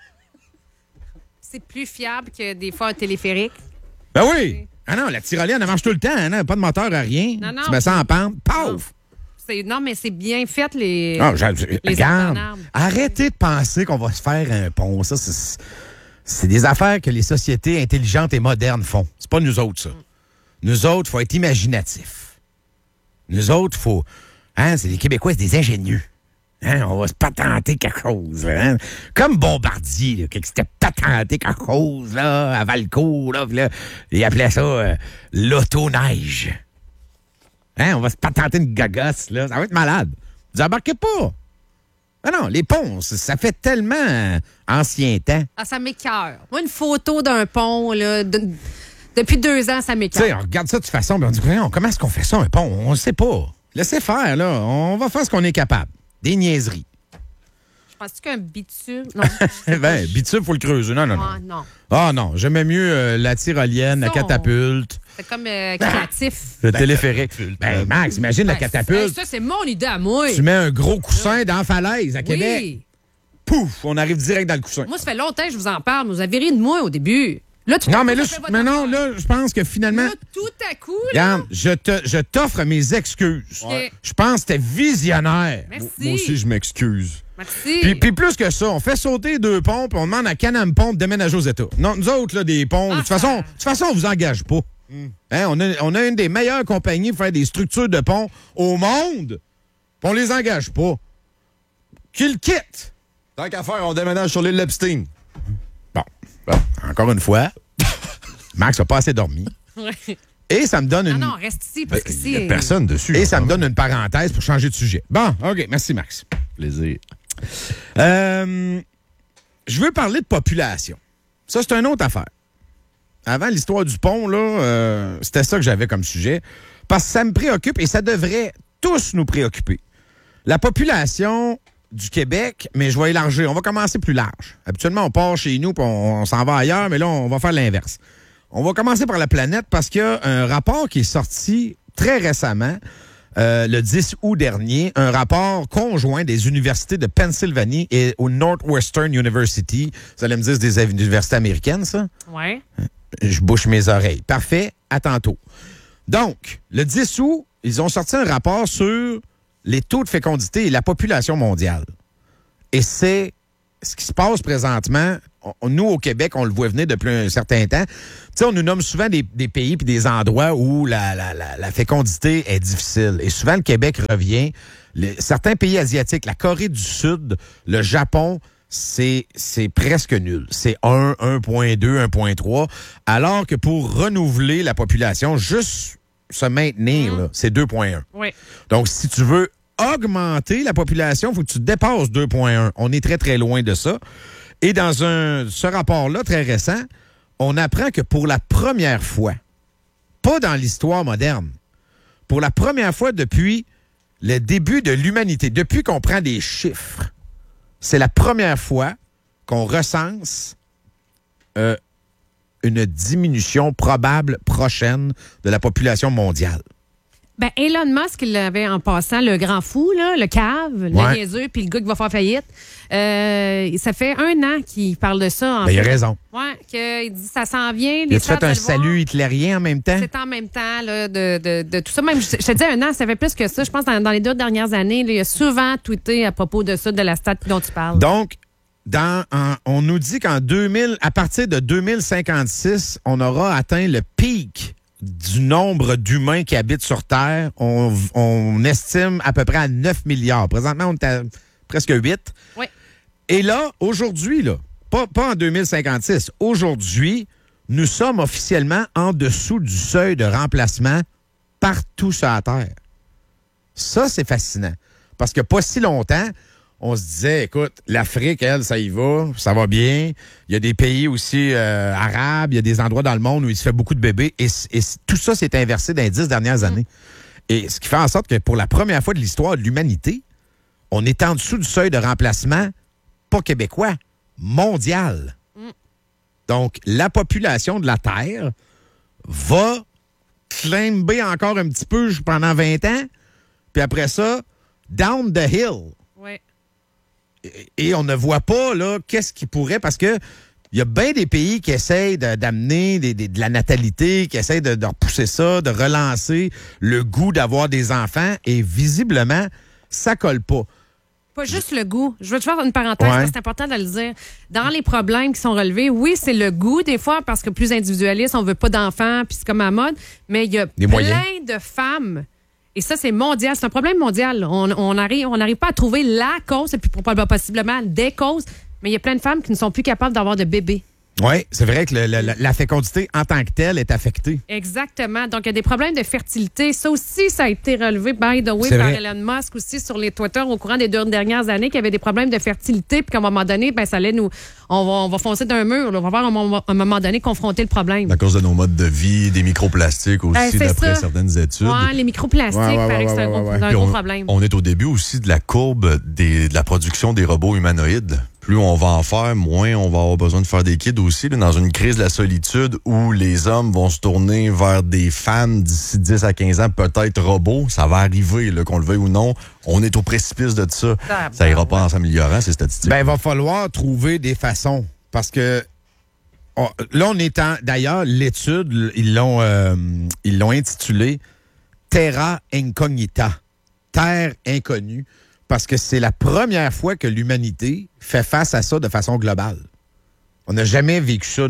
C'est plus fiable que des fois un téléphérique. Ben oui. Ah non, la tyrolienne, elle marche tout le temps. Hein? Pas de moteur à rien. Non. Tu mets ça en pente. Paf! Non, mais c'est bien fait, les regarde, arbres. arrêtez de penser qu'on va se faire un pont. Ça, c'est des affaires que les sociétés intelligentes et modernes font. C'est pas nous autres, ça. Nous autres, il faut être imaginatifs. Nous autres, faut... Hein, c'est les Québécois, c'est des ingénieux. Hein, on va se patenter quelque chose. Hein? Comme Bombardier, là, qui s'était patenté quelque chose là, à Valcourt. Là, il appelait ça l'auto-neige. Hein, on va se patenter une gagasse, là. Ça va être malade. Vous embarquez pas. Ah non, les ponts, ça fait tellement ancien temps. Ah, ça m'écoeure. Moi, une photo d'un pont, là, depuis 2 ans, ça m'écoeure. Tu sais, on regarde ça de toute façon, puis on dit, comment est-ce qu'on fait ça, un pont? On ne sait pas. Laissez faire, là. On va faire ce qu'on est capable. Des niaiseries. Je pense qu'un bitume... Non. Bitume, il faut le creuser. Non. Ah, non. Ah non, j'aimais mieux la tyrolienne, la catapulte. C'est comme créatif. Le téléphérique. Max, imagine la catapulte. Ça, c'est mon idée à moi. Tu mets un gros coussin dans la falaise à Québec. Pouf, on arrive direct dans le coussin. Moi, ça fait longtemps que je vous en parle, mais vous avez ri de moi au début. Là, non, mais là, je pense que finalement... Là, tout à coup, là... Regarde, je t'offre mes excuses. Ouais. Je pense que c'était visionnaire. Merci. Moi aussi, je m'excuse. Merci. Puis plus que ça, on fait sauter 2 ponts, puis on demande à Can-Am Pont de déménager aux États. Non, nous autres, là, des ponts, de toute façon, on vous engage pas. Hein, on a une des meilleures compagnies pour faire des structures de ponts au monde, puis on les engage pas. Qu'ils quittent. Tant qu'à faire, on déménage sur l'île Epstein. Bon, encore une fois, Max n'a pas assez dormi. Et ça me donne une... Non, reste ici, parce que il n'y a personne dessus. Et ça me donne une parenthèse pour changer de sujet. Bon, OK, merci Max. Plaisir. Je veux parler de population. Ça, c'est une autre affaire. Avant l'histoire du pont, là, c'était ça que j'avais comme sujet. Parce que ça me préoccupe et ça devrait tous nous préoccuper. La population du Québec, mais je vais élargir. On va commencer plus large. Habituellement, on part chez nous et on s'en va ailleurs, mais là, on va faire l'inverse. On va commencer par la planète parce qu'il y a un rapport qui est sorti très récemment, le 10 août dernier, un rapport conjoint des universités de Pennsylvanie et au Northwestern University. Vous allez me dire, c'est des universités américaines, ça? Oui. Je bouche mes oreilles. Parfait. À tantôt. Donc, le 10 août, ils ont sorti un rapport sur les taux de fécondité et la population mondiale. Et c'est ce qui se passe présentement, nous, au Québec, on le voit venir depuis un certain temps. Tu sais, on nous nomme souvent des pays et des endroits où la fécondité est difficile. Et souvent, le Québec revient. Certains pays asiatiques, la Corée du Sud, le Japon, c'est presque nul. C'est 1, 1.2, 1.3. Alors que pour renouveler la population, juste se maintenir, là, c'est 2.1. Oui. Donc, si tu veux augmenter la population, il faut que tu dépasses 2.1. On est très, très loin de ça. Et dans ce rapport-là, très récent, on apprend que pour la première fois, pas dans l'histoire moderne, pour la première fois depuis le début de l'humanité, depuis qu'on prend des chiffres, c'est la première fois qu'on recense une diminution probable prochaine de la population mondiale. Ben, Elon Musk, il l'avait en passant, le grand fou, là, le cave, le niaiseux, puis le gars qui va faire faillite. Ça fait 1 an qu'il parle de ça. Ben, il a raison. Oui, qu'il dit ça s'en vient. Il a fait un salut hitlérien en même temps? C'est en même temps là, de tout ça. Même, je te dis 1 an, ça fait plus que ça. Je pense que dans les 2 dernières années, là, il a souvent tweeté à propos de ça, de la stat dont tu parles. Donc, on nous dit qu'à partir de 2056, on aura atteint le pic du nombre d'humains qui habitent sur Terre. On estime à peu près à 9 milliards. Présentement, on est à presque 8. Oui. Et là, aujourd'hui, là, pas en 2056, aujourd'hui, nous sommes officiellement en dessous du seuil de remplacement partout sur la Terre. Ça, c'est fascinant. Parce que pas si longtemps, on se disait, écoute, l'Afrique, elle, ça y va, ça va bien. Il y a des pays aussi arabes, il y a des endroits dans le monde où il se fait beaucoup de bébés. Et tout ça s'est inversé dans les 10 dernières années. Et ce qui fait en sorte que pour la première fois de l'histoire de l'humanité, on est en dessous du seuil de remplacement, pas québécois, mondial. Donc, la population de la Terre va climber encore un petit peu pendant 20 ans, puis après ça, down the hill. Oui. Et on ne voit pas, là, qu'est-ce qui pourrait, parce que il y a bien des pays qui essayent d'amener de la natalité, qui essayent de repousser ça, de relancer le goût d'avoir des enfants, et visiblement, ça colle pas. Pas juste le goût. Je veux te faire une parenthèse, parce que c'est important de le dire. Dans les problèmes qui sont relevés, oui, c'est le goût des fois, parce que plus individualiste, on veut pas d'enfants, puis c'est comme à mode, mais il y a plein de femmes. Et ça, c'est mondial. C'est un problème mondial. On n'arrive pas à trouver la cause, et puis possiblement des causes, mais il y a plein de femmes qui ne sont plus capables d'avoir de bébés. Oui, c'est vrai que la fécondité en tant que telle est affectée. Exactement. Donc, il y a des problèmes de fertilité. Ça aussi, ça a été relevé, by the way, par Elon Musk aussi sur les Twitter au courant des 2 dernières années, qu'il y avait des problèmes de fertilité, puis qu'à un moment donné, ça allait nous... On va foncer d'un mur. Là. On va voir à un moment donné confronter le problème. À cause de nos modes de vie, des microplastiques aussi, d'après certaines études. Oui, les microplastiques, paraît que c'est un gros problème. On est au début aussi de la courbe de la production des robots humanoïdes. Plus on va en faire, moins on va avoir besoin de faire des kids aussi. Là, dans une crise de la solitude où les hommes vont se tourner vers des femmes d'ici 10 à 15 ans, peut-être robots, ça va arriver, là, qu'on le veuille ou non. On est au précipice de ça. Ça ira pas en s'améliorant, ces statistiques. Ben, il va falloir trouver des façons. Parce que là, on est d'ailleurs, l'étude, ils l'ont intitulée Terra Incognita. Terre inconnue. Parce que c'est la première fois que l'humanité fait face à ça de façon globale. On n'a jamais vécu ça.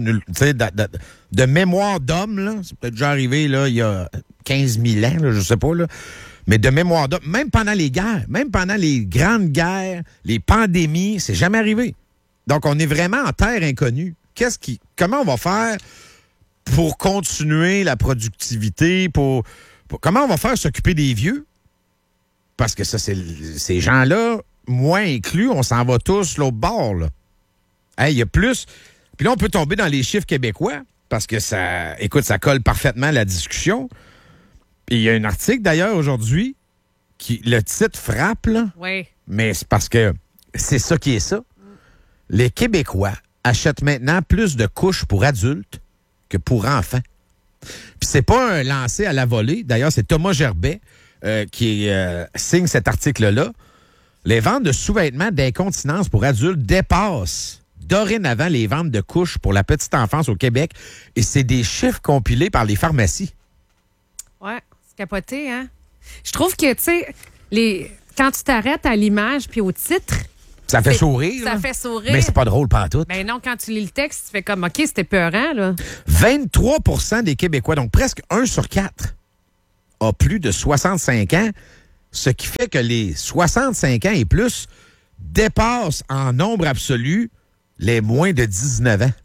De mémoire d'homme, là, c'est peut-être déjà arrivé là, il y a 15 000 ans, là, je sais pas, là, mais de mémoire d'homme, même pendant les guerres, même pendant les grandes guerres, les pandémies, c'est jamais arrivé. Donc, on est vraiment en terre inconnue. Comment on va faire pour continuer la productivité, comment on va faire s'occuper des vieux? Parce que ça, ces gens-là, moi inclus, on s'en va tous l'autre bord, là. Hey, il y a plus. Puis là, on peut tomber dans les chiffres québécois, parce que ça colle parfaitement à la discussion. Puis il y a un article, d'ailleurs, aujourd'hui, le titre frappe, là. Oui. Mais c'est parce que c'est ça qui est ça. Les Québécois achètent maintenant plus de couches pour adultes que pour enfants. Puis c'est pas un lancé à la volée. D'ailleurs, c'est Thomas Gerbet qui signe cet article-là. Les ventes de sous-vêtements d'incontinence pour adultes dépassent dorénavant les ventes de couches pour la petite enfance au Québec. Et c'est des chiffres compilés par les pharmacies. Ouais, c'est capoté, hein? Je trouve que, tu sais, quand tu t'arrêtes à l'image puis au titre, Ça fait sourire. Ça fait sourire. Mais c'est pas drôle pantoute. Ben non, quand tu lis le texte, tu fais comme, OK, c'était peurant, là. 23 des Québécois, donc presque 1 sur 4, a plus de 65 ans, ce qui fait que les 65 ans et plus dépassent en nombre absolu les moins de 19 ans.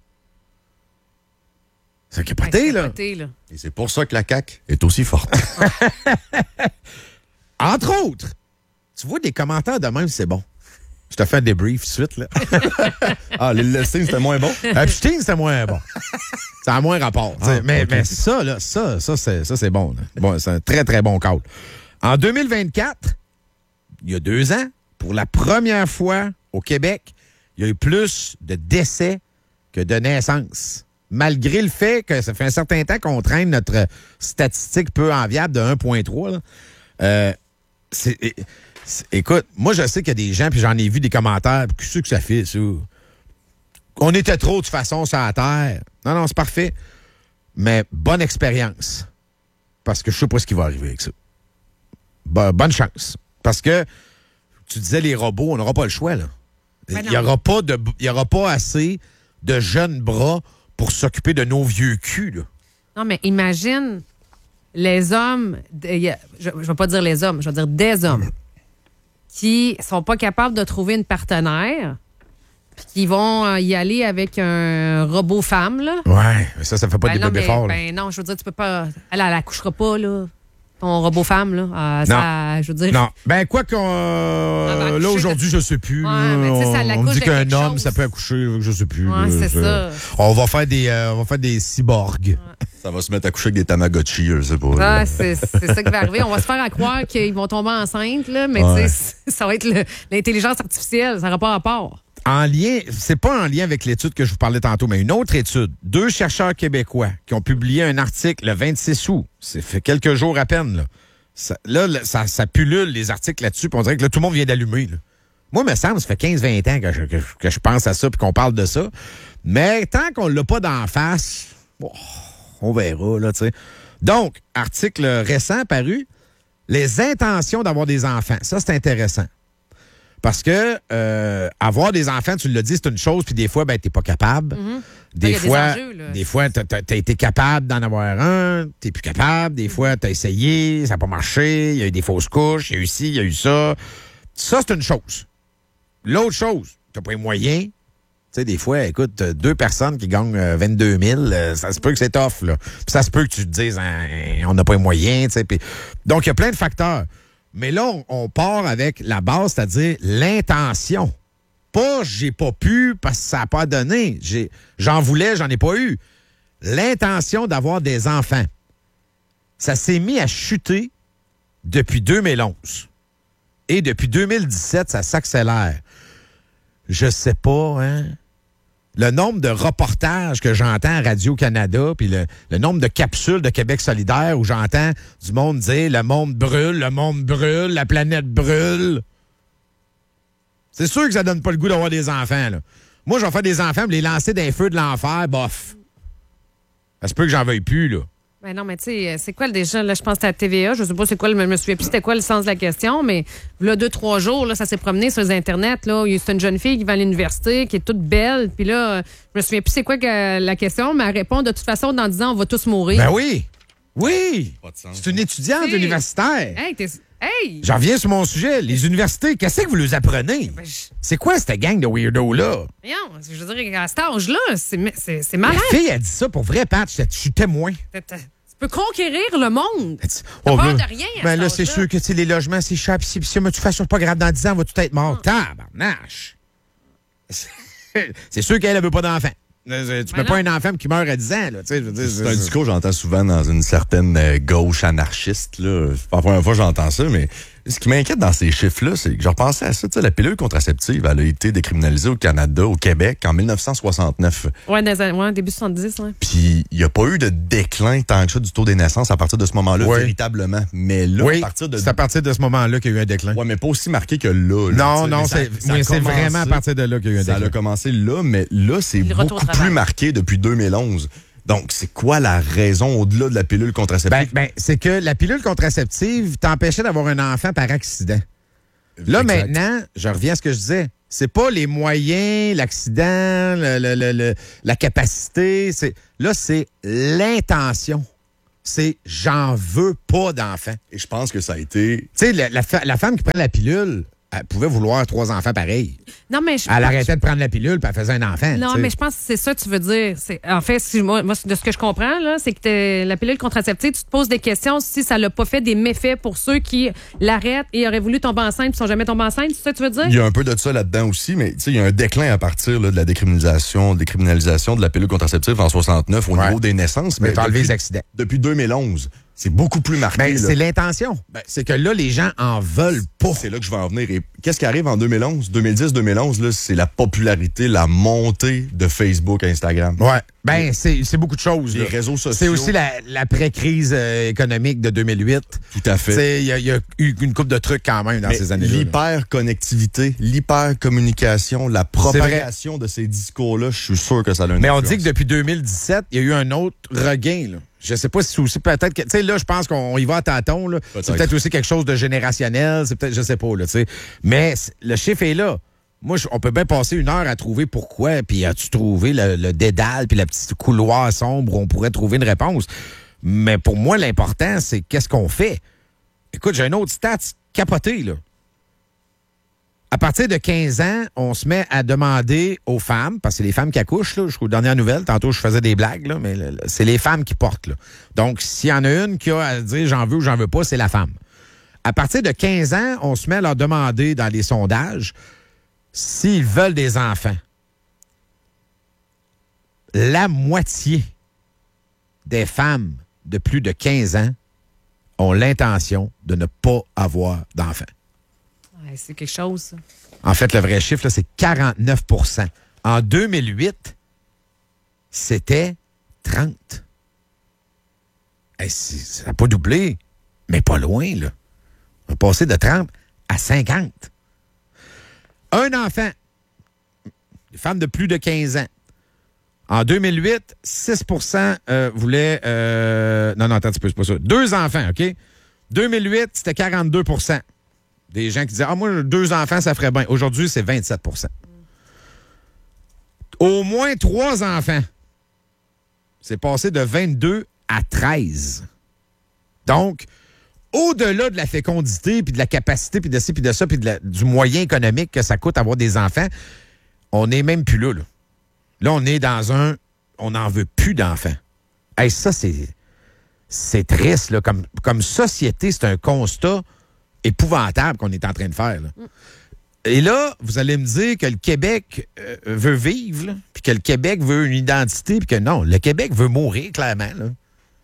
C'est capoté, là. Et c'est pour ça que la CAQ est aussi forte. Entre autres, tu vois, des commentaires de même, c'est bon. Je te fais un débrief suite, là. L'île Epstein, c'était moins bon? Epstein, c'était moins bon. Ça a moins rapport. Mais ça, là, ça, c'est bon, là. Bon, c'est un très, très bon call. En 2024, il y a 2 ans, pour la première fois au Québec, il y a eu plus de décès que de naissances. Malgré le fait que ça fait un certain temps qu'on traîne notre statistique peu enviable de 1,3, là. Écoute, moi, je sais qu'il y a des gens, puis j'en ai vu des commentaires, puis qu'est-ce que ça fait, ça? On était trop, de toute façon, sur la Terre. Non, c'est parfait. Mais bonne expérience. Parce que je sais pas ce qui va arriver avec ça. Bonne chance. Parce que, tu disais, les robots, on n'aura pas le choix, là. Il n'y aura pas assez de jeunes bras pour s'occuper de nos vieux culs, là. Non, mais imagine les hommes, je ne vais pas dire les hommes, je vais dire des hommes qui sont pas capables de trouver une partenaire puis qui vont y aller avec un robot femme, là. Ouais, ça fait pas des bébés forts, là. Ben non, je veux dire, tu peux pas... Elle accouchera pas, là. Ton robot femme, là. Ça, je veux dire... Non. Ben, quoi qu'on... là, aujourd'hui, je sais plus. Ouais, mais tu sais, ça on dit qu'un homme, chose. ça peut accoucher, je sais plus. Ouais, c'est ça. On va faire des cyborgs. Ouais. Ça va se mettre à coucher avec des Tamagotchi, je sais pas. Ouais, c'est ça qui va arriver. On va se faire croire qu'ils vont tomber enceintes, là, mais tu sais, ça va être l'intelligence artificielle. Ça n'aura pas rapport. C'est pas en lien avec l'étude que je vous parlais tantôt, mais une autre étude. 2 chercheurs québécois qui ont publié un article le 26 août. C'est fait quelques jours à peine, là. Ça pullule les articles là-dessus, puis on dirait que là, tout le monde vient d'allumer, là. Moi, me semble, ça fait 15-20 ans que je pense à ça puis qu'on parle de ça. Mais tant qu'on l'a pas d'en face, on verra, là, tu sais. Donc, article récent paru, les intentions d'avoir des enfants. Ça, c'est intéressant. Parce que avoir des enfants, tu l'as dit, c'est une chose, puis des fois, ben, t'es pas capable. Mm-hmm. Des fois, t'as été capable d'en avoir un, t'es plus capable. Des fois, t'as essayé, ça n'a pas marché, il y a eu des fausses couches, il y a eu ci, il y a eu ça. Ça, c'est une chose. L'autre chose, t'as pas les moyens. Tu sais, des fois, écoute, 2 personnes qui gagnent 22 000, ça se peut que c'est tough, là. Puis ça se peut que tu te dises, on n'a pas les moyens, tu sais. Donc, il y a plein de facteurs. Mais là, on part avec la base, c'est-à-dire l'intention. Pas j'ai pas pu parce que ça n'a pas donné. J'en voulais, j'en ai pas eu. L'intention d'avoir des enfants. Ça s'est mis à chuter depuis 2011. Et depuis 2017, ça s'accélère. Je sais pas, hein? Le nombre de reportages que j'entends à Radio-Canada, puis le nombre de capsules de Québec solidaire où j'entends du monde dire « le monde brûle, la planète brûle ». C'est sûr que ça donne pas le goût d'avoir des enfants, là. Moi, je vais faire des enfants, me les lancer dans les feux de l'enfer, bof. Ça se peut que j'en veuille plus, là. Ben non, mais tu sais, c'est quoi déjà, là, je pense que c'était à TVA, je sais pas c'est quoi, je me souviens plus c'était quoi le sens de la question, mais là, 2-3 jours, là, ça s'est promené sur les internets, là, c'est une jeune fille qui va à l'université, qui est toute belle, puis là, je me souviens plus c'est quoi la question, mais elle répond de toute façon en disant on va tous mourir. Ben oui! Oui! C'est une étudiante universitaire. Hey! J'en reviens sur mon sujet. Les universités, qu'est-ce que vous les apprenez? C'est quoi cette gang de weirdos-là? Non, je veux dire, à cet âge-là, c'est malade. La fille a dit ça pour vrai, Pat. Je suis témoin. Tu peux conquérir le monde. T'as peur de rien à ben là, cet c'est âge-là. sûr que les logements, c'est cher. Puis si mais de toute façon, c'est pas grave. Dans 10 ans, on va tout être mort. Tabarnache! C'est sûr qu'elle ne veut pas d'enfant. Tu peux pas un enfant qui meurt à 10 ans. Là, c'est un discours que j'entends souvent dans une certaine gauche anarchiste. Là. C'est pas la première fois que j'entends ça, mais ce qui m'inquiète dans ces chiffres-là, c'est que je repensais à ça. La pilule contraceptive, elle a été décriminalisée au Canada, au Québec, en 1969. Ouais, début 70, ouais. Puis il n'y a pas eu de déclin tant que ça du taux des naissances à partir de ce moment-là, véritablement. Mais là, c'est à partir de ce moment-là qu'il y a eu un déclin. Oui, mais pas aussi marqué que là. Non, c'est vraiment à partir de là qu'il y a eu un déclin. Ça a commencé là, mais là, c'est beaucoup plus marqué depuis 2011. Donc, c'est quoi la raison au-delà de la pilule contraceptive? Ben, c'est que la pilule contraceptive t'empêchait d'avoir un enfant par accident. Là, maintenant, je reviens à ce que je disais. C'est pas les moyens, l'accident, la capacité. Là, c'est l'intention. C'est j'en veux pas d'enfants. Et je pense que ça a été... Tu sais, la femme qui prend la pilule, elle pouvait vouloir 3 enfants pareils. Non, mais elle arrêtait de prendre la pilule puis elle faisait un enfant. Non, mais je pense que c'est ça que tu veux dire. En fait, moi, de ce que je comprends, là, c'est que la pilule contraceptive, tu te poses des questions si ça n'a pas fait des méfaits pour ceux qui l'arrêtent et auraient voulu tomber enceinte et ne sont jamais tombés enceintes. C'est ça que tu veux dire? Il y a un peu de ça là-dedans aussi, mais il y a un déclin à partir là, de la décriminalisation de la pilule contraceptive en 69 au niveau des naissances. Mais t'as enlevé les accidents. Depuis 2011. C'est beaucoup plus marqué. Mais c'est l'intention. C'est que là, les gens en veulent pas. C'est là que je vais en venir. Et qu'est-ce qui arrive en 2011? 2010-2011, là, c'est la popularité, la montée de Facebook, Instagram. Ouais. C'est beaucoup de choses. Les réseaux sociaux. C'est aussi l'après-crise économique de 2008. Tout à fait. Il y a eu une couple de trucs quand même dans ces années-là. L'hyper-connectivité, l'hyper-communication, la propagation de ces discours-là, je suis sûr que ça a une influence. Mais on dit que depuis 2017, il y a eu un autre regain, là. Je sais pas si c'est aussi peut-être que... Tu sais, là, je pense qu'on y va à tâtons, là. C'est peut-être aussi quelque chose de générationnel. C'est peut-être... Je sais pas, là, tu sais. Mais le chiffre est là. Moi, on peut bien passer 1 heure à trouver pourquoi, puis as-tu trouvé le dédale, puis la petite couloir sombre où on pourrait trouver une réponse. Mais pour moi, l'important, c'est qu'est-ce qu'on fait. Écoute, j'ai un autre stat capoté, là. À partir de 15 ans, on se met à demander aux femmes, parce que c'est les femmes qui accouchent, là, jusqu'aux dernières nouvelles. Tantôt, je faisais des blagues, là, mais c'est les femmes qui portent, là. Donc, s'il y en a une qui a à dire j'en veux ou j'en veux pas, c'est la femme. À partir de 15 ans, on se met à leur demander dans les sondages s'ils veulent des enfants. La moitié des femmes de plus de 15 ans ont l'intention de ne pas avoir d'enfants. C'est quelque chose, ça. En fait, le vrai chiffre, là, c'est 49 %. En 2008, c'était 30. Ça n'a pas doublé, mais pas loin, là. On est passé de 30 à 50. Un enfant, les femmes de plus de 15 ans. En 2008, 6 % voulaient... Non, attends un petit peu, c'est pas ça. 2 enfants, OK? 2008, c'était 42 % des gens qui disaient « Ah, moi, 2 enfants, ça ferait bien. » Aujourd'hui, c'est 27 %. Au moins 3 enfants. C'est passé de 22 à 13. Donc, au-delà de la fécondité, puis de la capacité, puis de ci, puis de ça, puis du moyen économique que ça coûte avoir des enfants, on n'est même plus là. Là, on est dans on n'en veut plus d'enfants. Hey, ça, c'est triste, là. Comme société, c'est un constat épouvantable qu'on est en train de faire, là. Et là, vous allez me dire que le Québec veut vivre, là, puis que le Québec veut une identité, puis que non, le Québec veut mourir, clairement, là.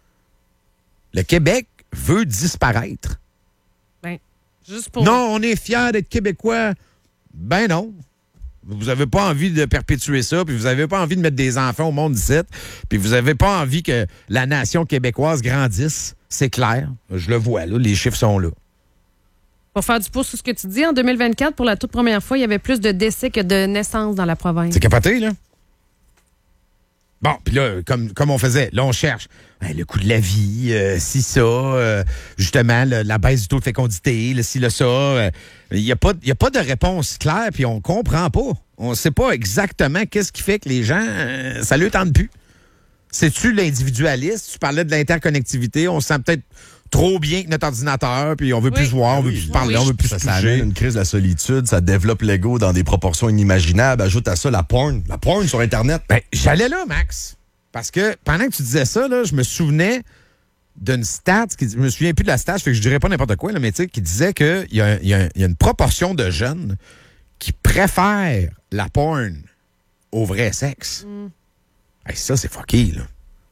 Le Québec veut disparaître. Ben, juste pour... Non, on est fiers d'être Québécois. Ben non. Vous n'avez pas envie de perpétuer ça, puis vous n'avez pas envie de mettre des enfants au monde d'ici, puis vous n'avez pas envie que la nation québécoise grandisse. C'est clair. Je le vois, là. Les chiffres sont là. Pour faire du pouce sur ce que tu dis, en 2024, pour la toute première fois, il y avait plus de décès que de naissances dans la province. C'est capoté, là? Bon, puis là, comme on faisait, là, on cherche le coût de la vie, si ça, justement, la baisse du taux de fécondité, si là, ça. Il n'y a pas de réponse claire, puis on comprend pas. On ne sait pas exactement qu'est-ce qui fait que les gens, ça ne leur tente plus. C'est-tu l'individualiste? Tu parlais de l'interconnectivité. On se sent peut-être trop bien avec notre ordinateur, puis on veut plus se voir, on veut plus parler, on veut plus se toucher. Ça amène une crise de la solitude, ça développe l'ego dans des proportions inimaginables. Ajoute à ça la porn sur Internet. Ben, j'allais là, Max, parce que pendant que tu disais ça, là, je me souvenais d'une stat, je me souviens plus de la stat, fait que je dirais pas n'importe quoi, là, mais tu sais, qui disait qu'il y a une proportion de jeunes qui préfèrent la porn au vrai sexe. Hey, ça, c'est fucké, là.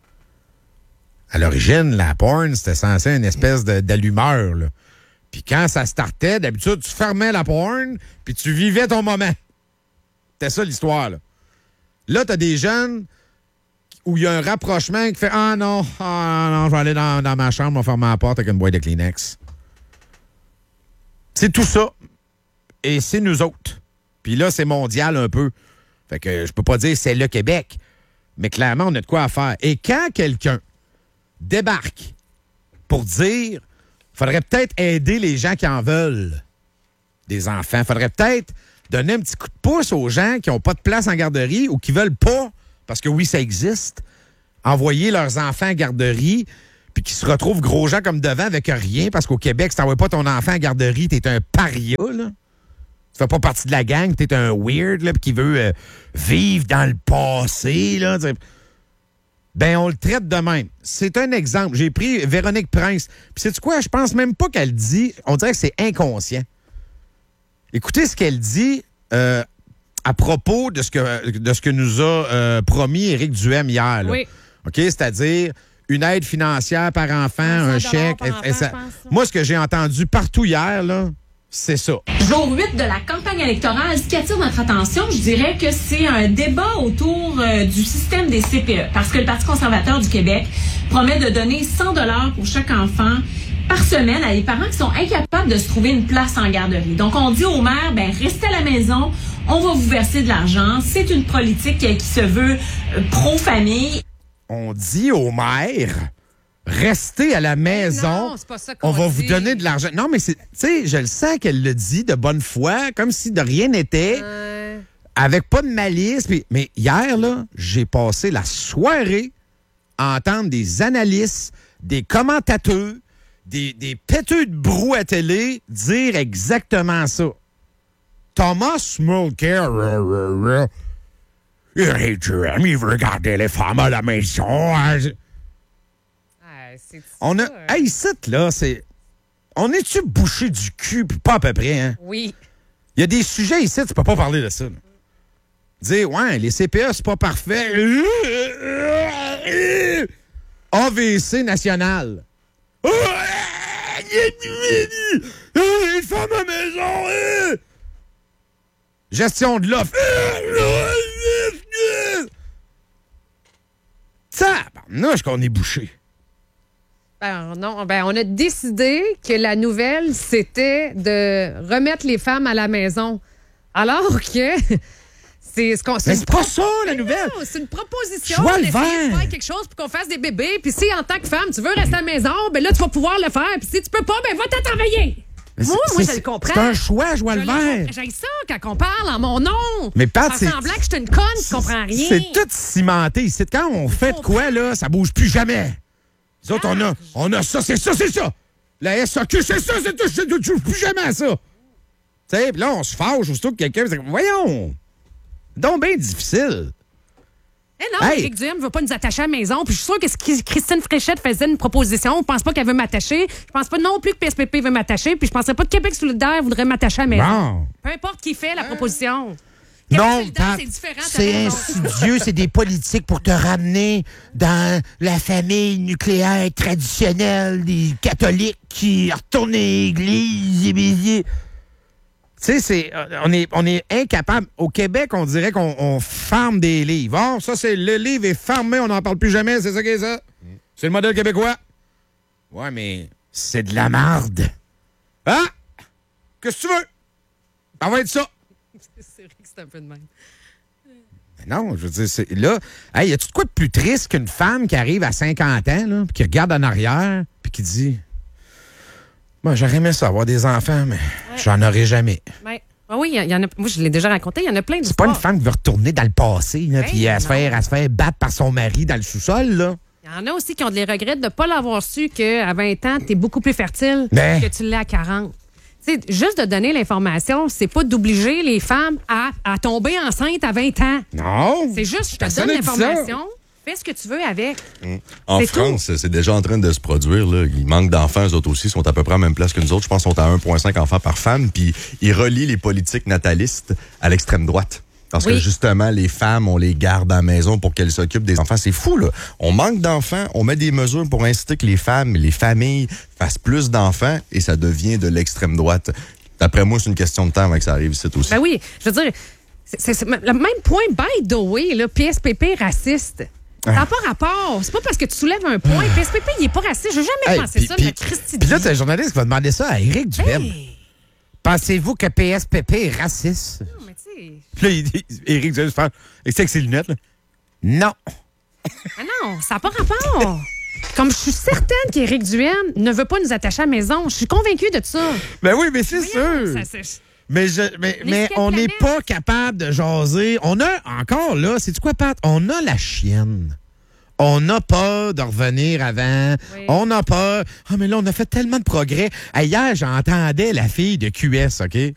À l'origine, la porn, c'était censé une espèce d'allumeur, là. Puis quand ça startait, d'habitude, tu fermais la porn, puis tu vivais ton moment. C'était ça, l'histoire, là. Là, t'as des jeunes où il y a un rapprochement qui fait « Ah non, je vais aller dans ma chambre, on va fermer la porte avec une boîte de Kleenex. » C'est tout ça. Et c'est nous autres. Puis là, c'est mondial un peu. Fait que je peux pas dire c'est le Québec. Mais clairement, on a de quoi à faire. Et quand quelqu'un débarque pour dire faudrait peut-être aider les gens qui en veulent des enfants, faudrait peut-être donner un petit coup de pouce aux gens qui n'ont pas de place en garderie ou qui veulent pas, parce que oui, ça existe, envoyer leurs enfants en garderie puis qui se retrouvent gros gens comme devant avec rien, parce qu'au Québec, si t'envoies pas ton enfant en garderie, t'es un paria, là. Tu fais pas partie de la gang, t'es un weird, là, qui veut vivre dans le passé, là. Ben, on le traite de même. C'est un exemple. J'ai pris Véronique Prince. Puis sais-tu quoi? Je pense même pas qu'elle dit... On dirait que c'est inconscient. Écoutez ce qu'elle dit à propos de ce que nous a promis Éric Duhem hier. Là. Oui. OK? C'est-à-dire une aide financière par enfant, un chèque. Par enfant, moi, ce que j'ai entendu partout hier, là, c'est ça. Jour 8 de la campagne électorale, ce qui attire notre attention, je dirais que c'est un débat autour du système des CPE. Parce que le Parti conservateur du Québec promet de donner 100 $ pour chaque enfant par semaine à des parents qui sont incapables de se trouver une place en garderie. Donc, on dit aux mères, ben restez à la maison, on va vous verser de l'argent. C'est une politique qui se veut pro-famille. On dit aux mères... Restez à la maison. Non, c'est pas ça qu'on on va dit. vous donner de l'argent. Non, mais c'est, tu sais, je le sens qu'elle le dit de bonne foi, comme si de rien n'était, avec pas de malice. Mais hier, là, j'ai passé la soirée à entendre des analystes, des commentateurs, des péteux de brou à télé dire exactement ça. Thomas Mulcair, il veut regarder les femmes à la maison. On a. Hey, ici, là, c'est. On est-tu bouché du cul, puis pas à peu près, hein? Oui. Il y a des sujets ici, tu peux pas parler de ça. Là. Dire, ouais, les CPE, c'est pas parfait. AVC national. Les femmes à maison. Gestion de l'offre. Tabarnouche qu'on est bouché. Non, on a décidé que la nouvelle, c'était de remettre les femmes à la maison. Alors que c'est ce qu'on... Mais c'est pas ça, la nouvelle! Non, c'est une proposition Joie le d'essayer de vert. faire quelque chose pour qu'on fasse des bébés. Puis si, en tant que femme, tu veux rester à la maison, ben là, tu vas pouvoir le faire. Puis si tu peux pas, ben va-t'en travailler. Moi, je le comprends. C'est un choix, Joie le vert. J'ai ça quand on parle en mon nom. Mais Pat, c'est semblant que je suis une conne qui comprend rien. C'est tout cimenté. C'est quand on fait de quoi, là, ça bouge plus jamais. Les autres, on a ça, c'est ça, c'est ça. La SAQ, c'est ça, c'est tout, je ne touche plus jamais à ça. Tu sais, puis là, on se fâche aussitôt que quelqu'un... Voyons! Donc, bien difficile. Eh non, Éric Duhem ne veut pas nous attacher à la maison. Puis je suis sûre que si Christine Fréchette faisait une proposition, je ne pense pas qu'elle veut m'attacher. Je pense pas non plus que PSPP veut m'attacher. Puis je ne penserais pas que Québec solidaire voudrait m'attacher à la maison. Bon. Peu importe qui fait la proposition. Non, c'est différent. c'est insidieux, c'est des politiques pour te ramener dans la famille nucléaire traditionnelle des catholiques qui retournent à l'église. Tu sais, on est incapable. Au Québec, on dirait qu'on ferme des livres. Oh, ça, c'est le livre est fermé, on n'en parle plus jamais, c'est ça qui est ça. C'est le modèle québécois. Ouais, mais c'est de la marde. Hein? Qu'est-ce que tu veux? On va être ça. C'est vrai que c'est un peu de même. Non, je veux dire, c'est là. Hey, y a-tu de quoi de plus triste qu'une femme qui arrive à 50 ans, là, puis qui regarde en arrière, puis qui dit moi, j'aurais aimé ça, avoir des enfants, mais j'en aurai jamais. Ouais. Ah oui, il y en a. Moi, je l'ai déjà raconté, il y en a plein C'est pas d'histoires. une femme qui veut retourner dans le passé, puis elle se fait battre par son mari dans le sous-sol, là. Il y en a aussi qui ont des regrets de ne pas l'avoir su qu'à 20 ans, tu es beaucoup plus fertile Mais... que tu l'es à 40. T'sais, juste de donner l'information, c'est pas d'obliger les femmes à tomber enceinte à 20 ans. Non. C'est juste, je te Personne donne n'a dit l'information, fais ce que tu veux avec. En C'est France, c'est déjà en train de se produire. Là. Il manque d'enfants, eux autres aussi. Ils sont à peu près à la même place que nous autres. Je pense qu'ils sont à 1,5 enfants par femme. Puis ils relient les politiques natalistes à l'extrême droite. Parce que justement, les femmes, on les garde à la maison pour qu'elles s'occupent des enfants. C'est fou, là. On manque d'enfants, on met des mesures pour inciter que les femmes, les familles fassent plus d'enfants et ça devient de l'extrême droite. D'après moi, c'est une question de temps avant que ça arrive ici aussi. Ben oui, je veux dire, c'est le même point, by the way, là, PSPP raciste. Ça n'a pas rapport. C'est pas parce que tu soulèves un point. PSPP, il n'est pas raciste. Je n'ai jamais pensé ça, mais Christy. Puis là, t'as un journaliste qui va demander ça à Éric Duhem. Pensez-vous que PSPP est raciste? Non, mais tu sais. Puis là, il dit, Éric Duhem se parle avec ses lunettes, là. Non. Ah non, ça n'a pas rapport. Comme je suis certaine qu'Éric Duhem ne veut pas nous attacher à la maison. Je suis convaincue de ça. Ben oui, mais c'est sûr. Mais on n'est pas capable de jaser. On a encore là, c'est quoi, Pat? On a la chienne. On a peur de revenir avant. Oui. On a peur. Ah, mais là, on a fait tellement de progrès. Hier, j'entendais la fille de QS, OK?